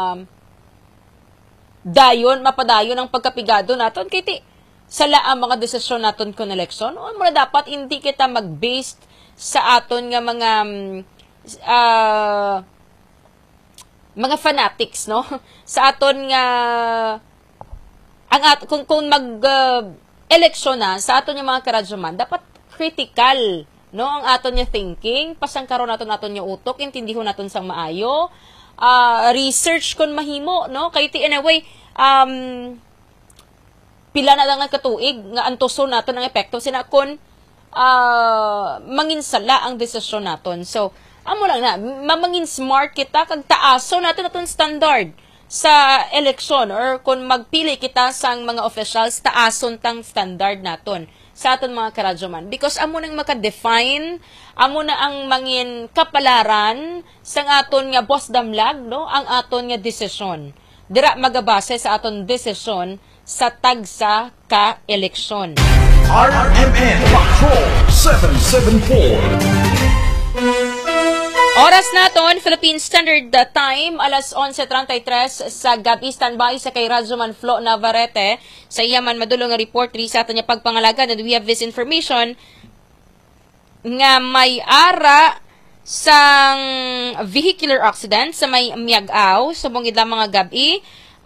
dayon, mapadayon ang pagkapigado naton kay ti sala ang mga desisyon naton kon eleksyon. O mo dapat hindi kita mag-based sa aton nga mga uh, mga fanatics, no? Sa aton nga ang at, kung kung mag uh, eleksyon na sa aton nga mga karadyoman, dapat critical, no, ang aton nga thinking, pasangkaron naton naton nga utok, intindihon naton sang maayo, uh, research kon mahimo, no, kay ti anyway, um pila na lang nga katuig nga antuson naton ang epekto sina kon uh, manginsala ang desisyon naton. So amo lang na mamangin smart kita kag taaso naton naton standard sa eleksyon, or kung magpili kita sang mga officials, taason tang standard naton sa aton mga karadyoman. Because amo nang maka-define, amo na ang mangin kapalaran sang aton nga boss damlag, no? Ang aton nga desisyon. Dira magabase sa aton desisyon sa tagsa ka eleksyon. R M N Patrol seven seven four. Oras naton, Philippine Standard Time, alas onse treinta-tres sa gabi. Standby sa kay Radyoman Flo Navarrete. Sa iya man madulong nga report ri sa aton niya pagpangalagan, and we have this information nga may ara sang vehicular accident sa may Miag-aw sa bungid lang mga gabi.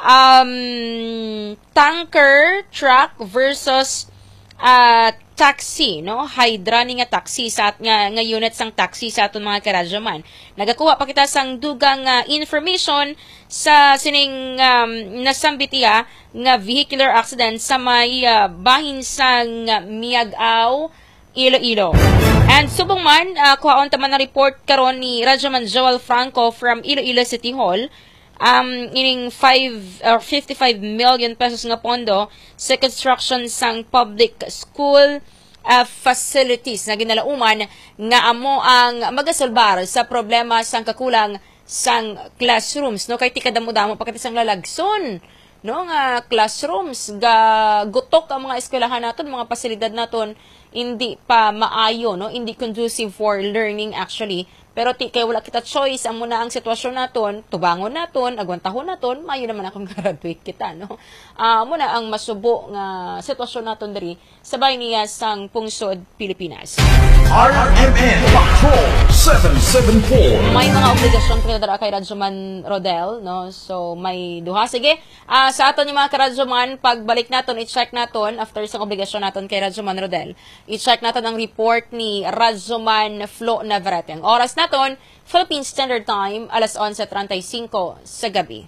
Um, tanker truck versus uh, taxi, no? Hydra ni nga taxi sa at nga, nga unit sang taxi sa aton mga karadyoman. Nagakuha pa kita sang dugang uh, information sa sining um, nasambitiya nga vehicular accident sa may uh, bahin sang uh, Miag-aw, Iloilo. And subong man, uh, kuhaon taman na report karon ni Radyoman Joel Franco from Iloilo City Hall. Um, ining five or fifty-five million pesos nga pondo sa construction sang public school uh, facilities na ginalauman nga amo ang magasolbar sa problema sang kakulang sang classrooms, no? Kay ti kadamo-damo pa kiti sang lalagson, no, nga classrooms, ga gutok ang mga eskwelahan naton, mga pasilidad naton hindi pa maayo, no, hindi conducive for learning actually. Pero ti kay wala kita choice, amo na ang sitwasyon naton, tubangon naton, agwantahon naton, mayo naman akong graduate kita, no. Ah, uh, mo na ang masubo nga sitwasyon naton diri sa bahin niya sang pungsod Pilipinas. R M N Patrol seven seven four. May mga obligasyon pinadara kay Radyoman Rodel, no. So may duha, sige. Ah, uh, sa aton yung mga karadyoman, pagbalik naton, i-check naton after sang obligasyon naton kay Radyoman Rodel. I-check naton ang report ni Radyoman Flo Navarrete. Ang oras naton, Philippine Standard Time, alas onse treinta-cinco sa gabi.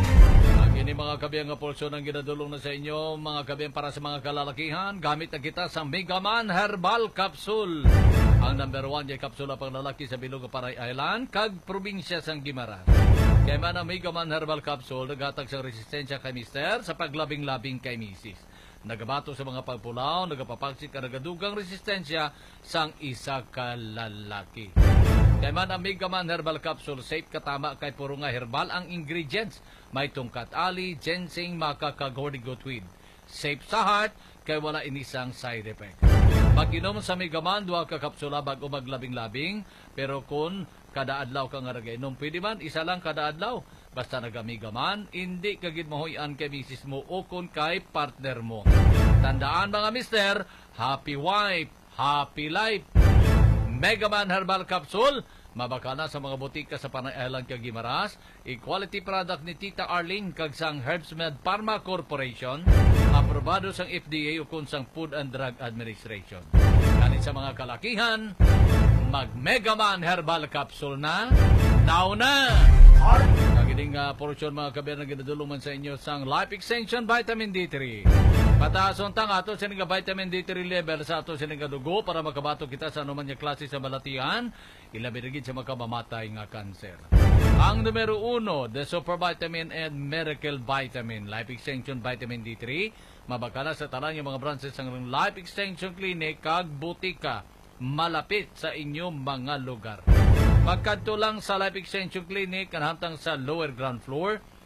Ini mga kabiyang nga porsyon ang ginadulong na sa inyo, mga kabiyang para sa mga kalalakihan, gamit na kita sa Megaman Herbal Capsule. Ang number one yung kapsula pang lalaki sa Bilog Paray Island, kag probinsya sang Guimaras. Kaya man ang Megaman Herbal Capsule, naghatag sa resistensya kay mister sa paglabing-labing kay misis. Nagabato sa mga pagpulaw, nagapapagsit ka nagadugang resistensya sang isa ka lalaki. Kaya man ang Megaman Herbal Capsule, safe katama kay puro nga herbal ang ingredients. May tungkat ali, ginseng, makakagordigotweed. Safe sa heart, kay wala inisang side effect. Pag inom sa Megaman, duha ka kapsula bago maglabing-labing, pero kung kada adlaw ka nga nagainom. Pwede man isa lang kada adlaw. Basta nagamiga man, hindi kagid mahuyan kay misis mo o kung kay partner mo. Tandaan mga mister, happy wife, happy life. Megaman Herbal Capsule, mabakana sa mga butika sa Panay Island kag Guimaras. Equality product ni Tita Arlene kag sang Herbsmed Pharma Corporation. Aprobado sang F D A o kung sang Food and Drug Administration. Kanin sa mga kalakihan, mag Megaman Herbal Capsule na, now na! Kagiling uh, portion mga kabir na ginadulungan sa inyo sang Life Extension Vitamin D three. Pataason tang ato sining vitamin D three level sa ato sining dugo para makabato kita sa anuman nga klase sa balatian, ilabi na gid sa makamamatay nga kanser. Ang numero uno, the Super Vitamin and Miracle Vitamin Life Extension Vitamin D three, mabakala sa tanan yung mga branches ng Life Extension Clinic kag butika malapit sa inyong mga lugar. Pagkadto lang sa Life Extension Clinic kanhantang sa lower ground floor,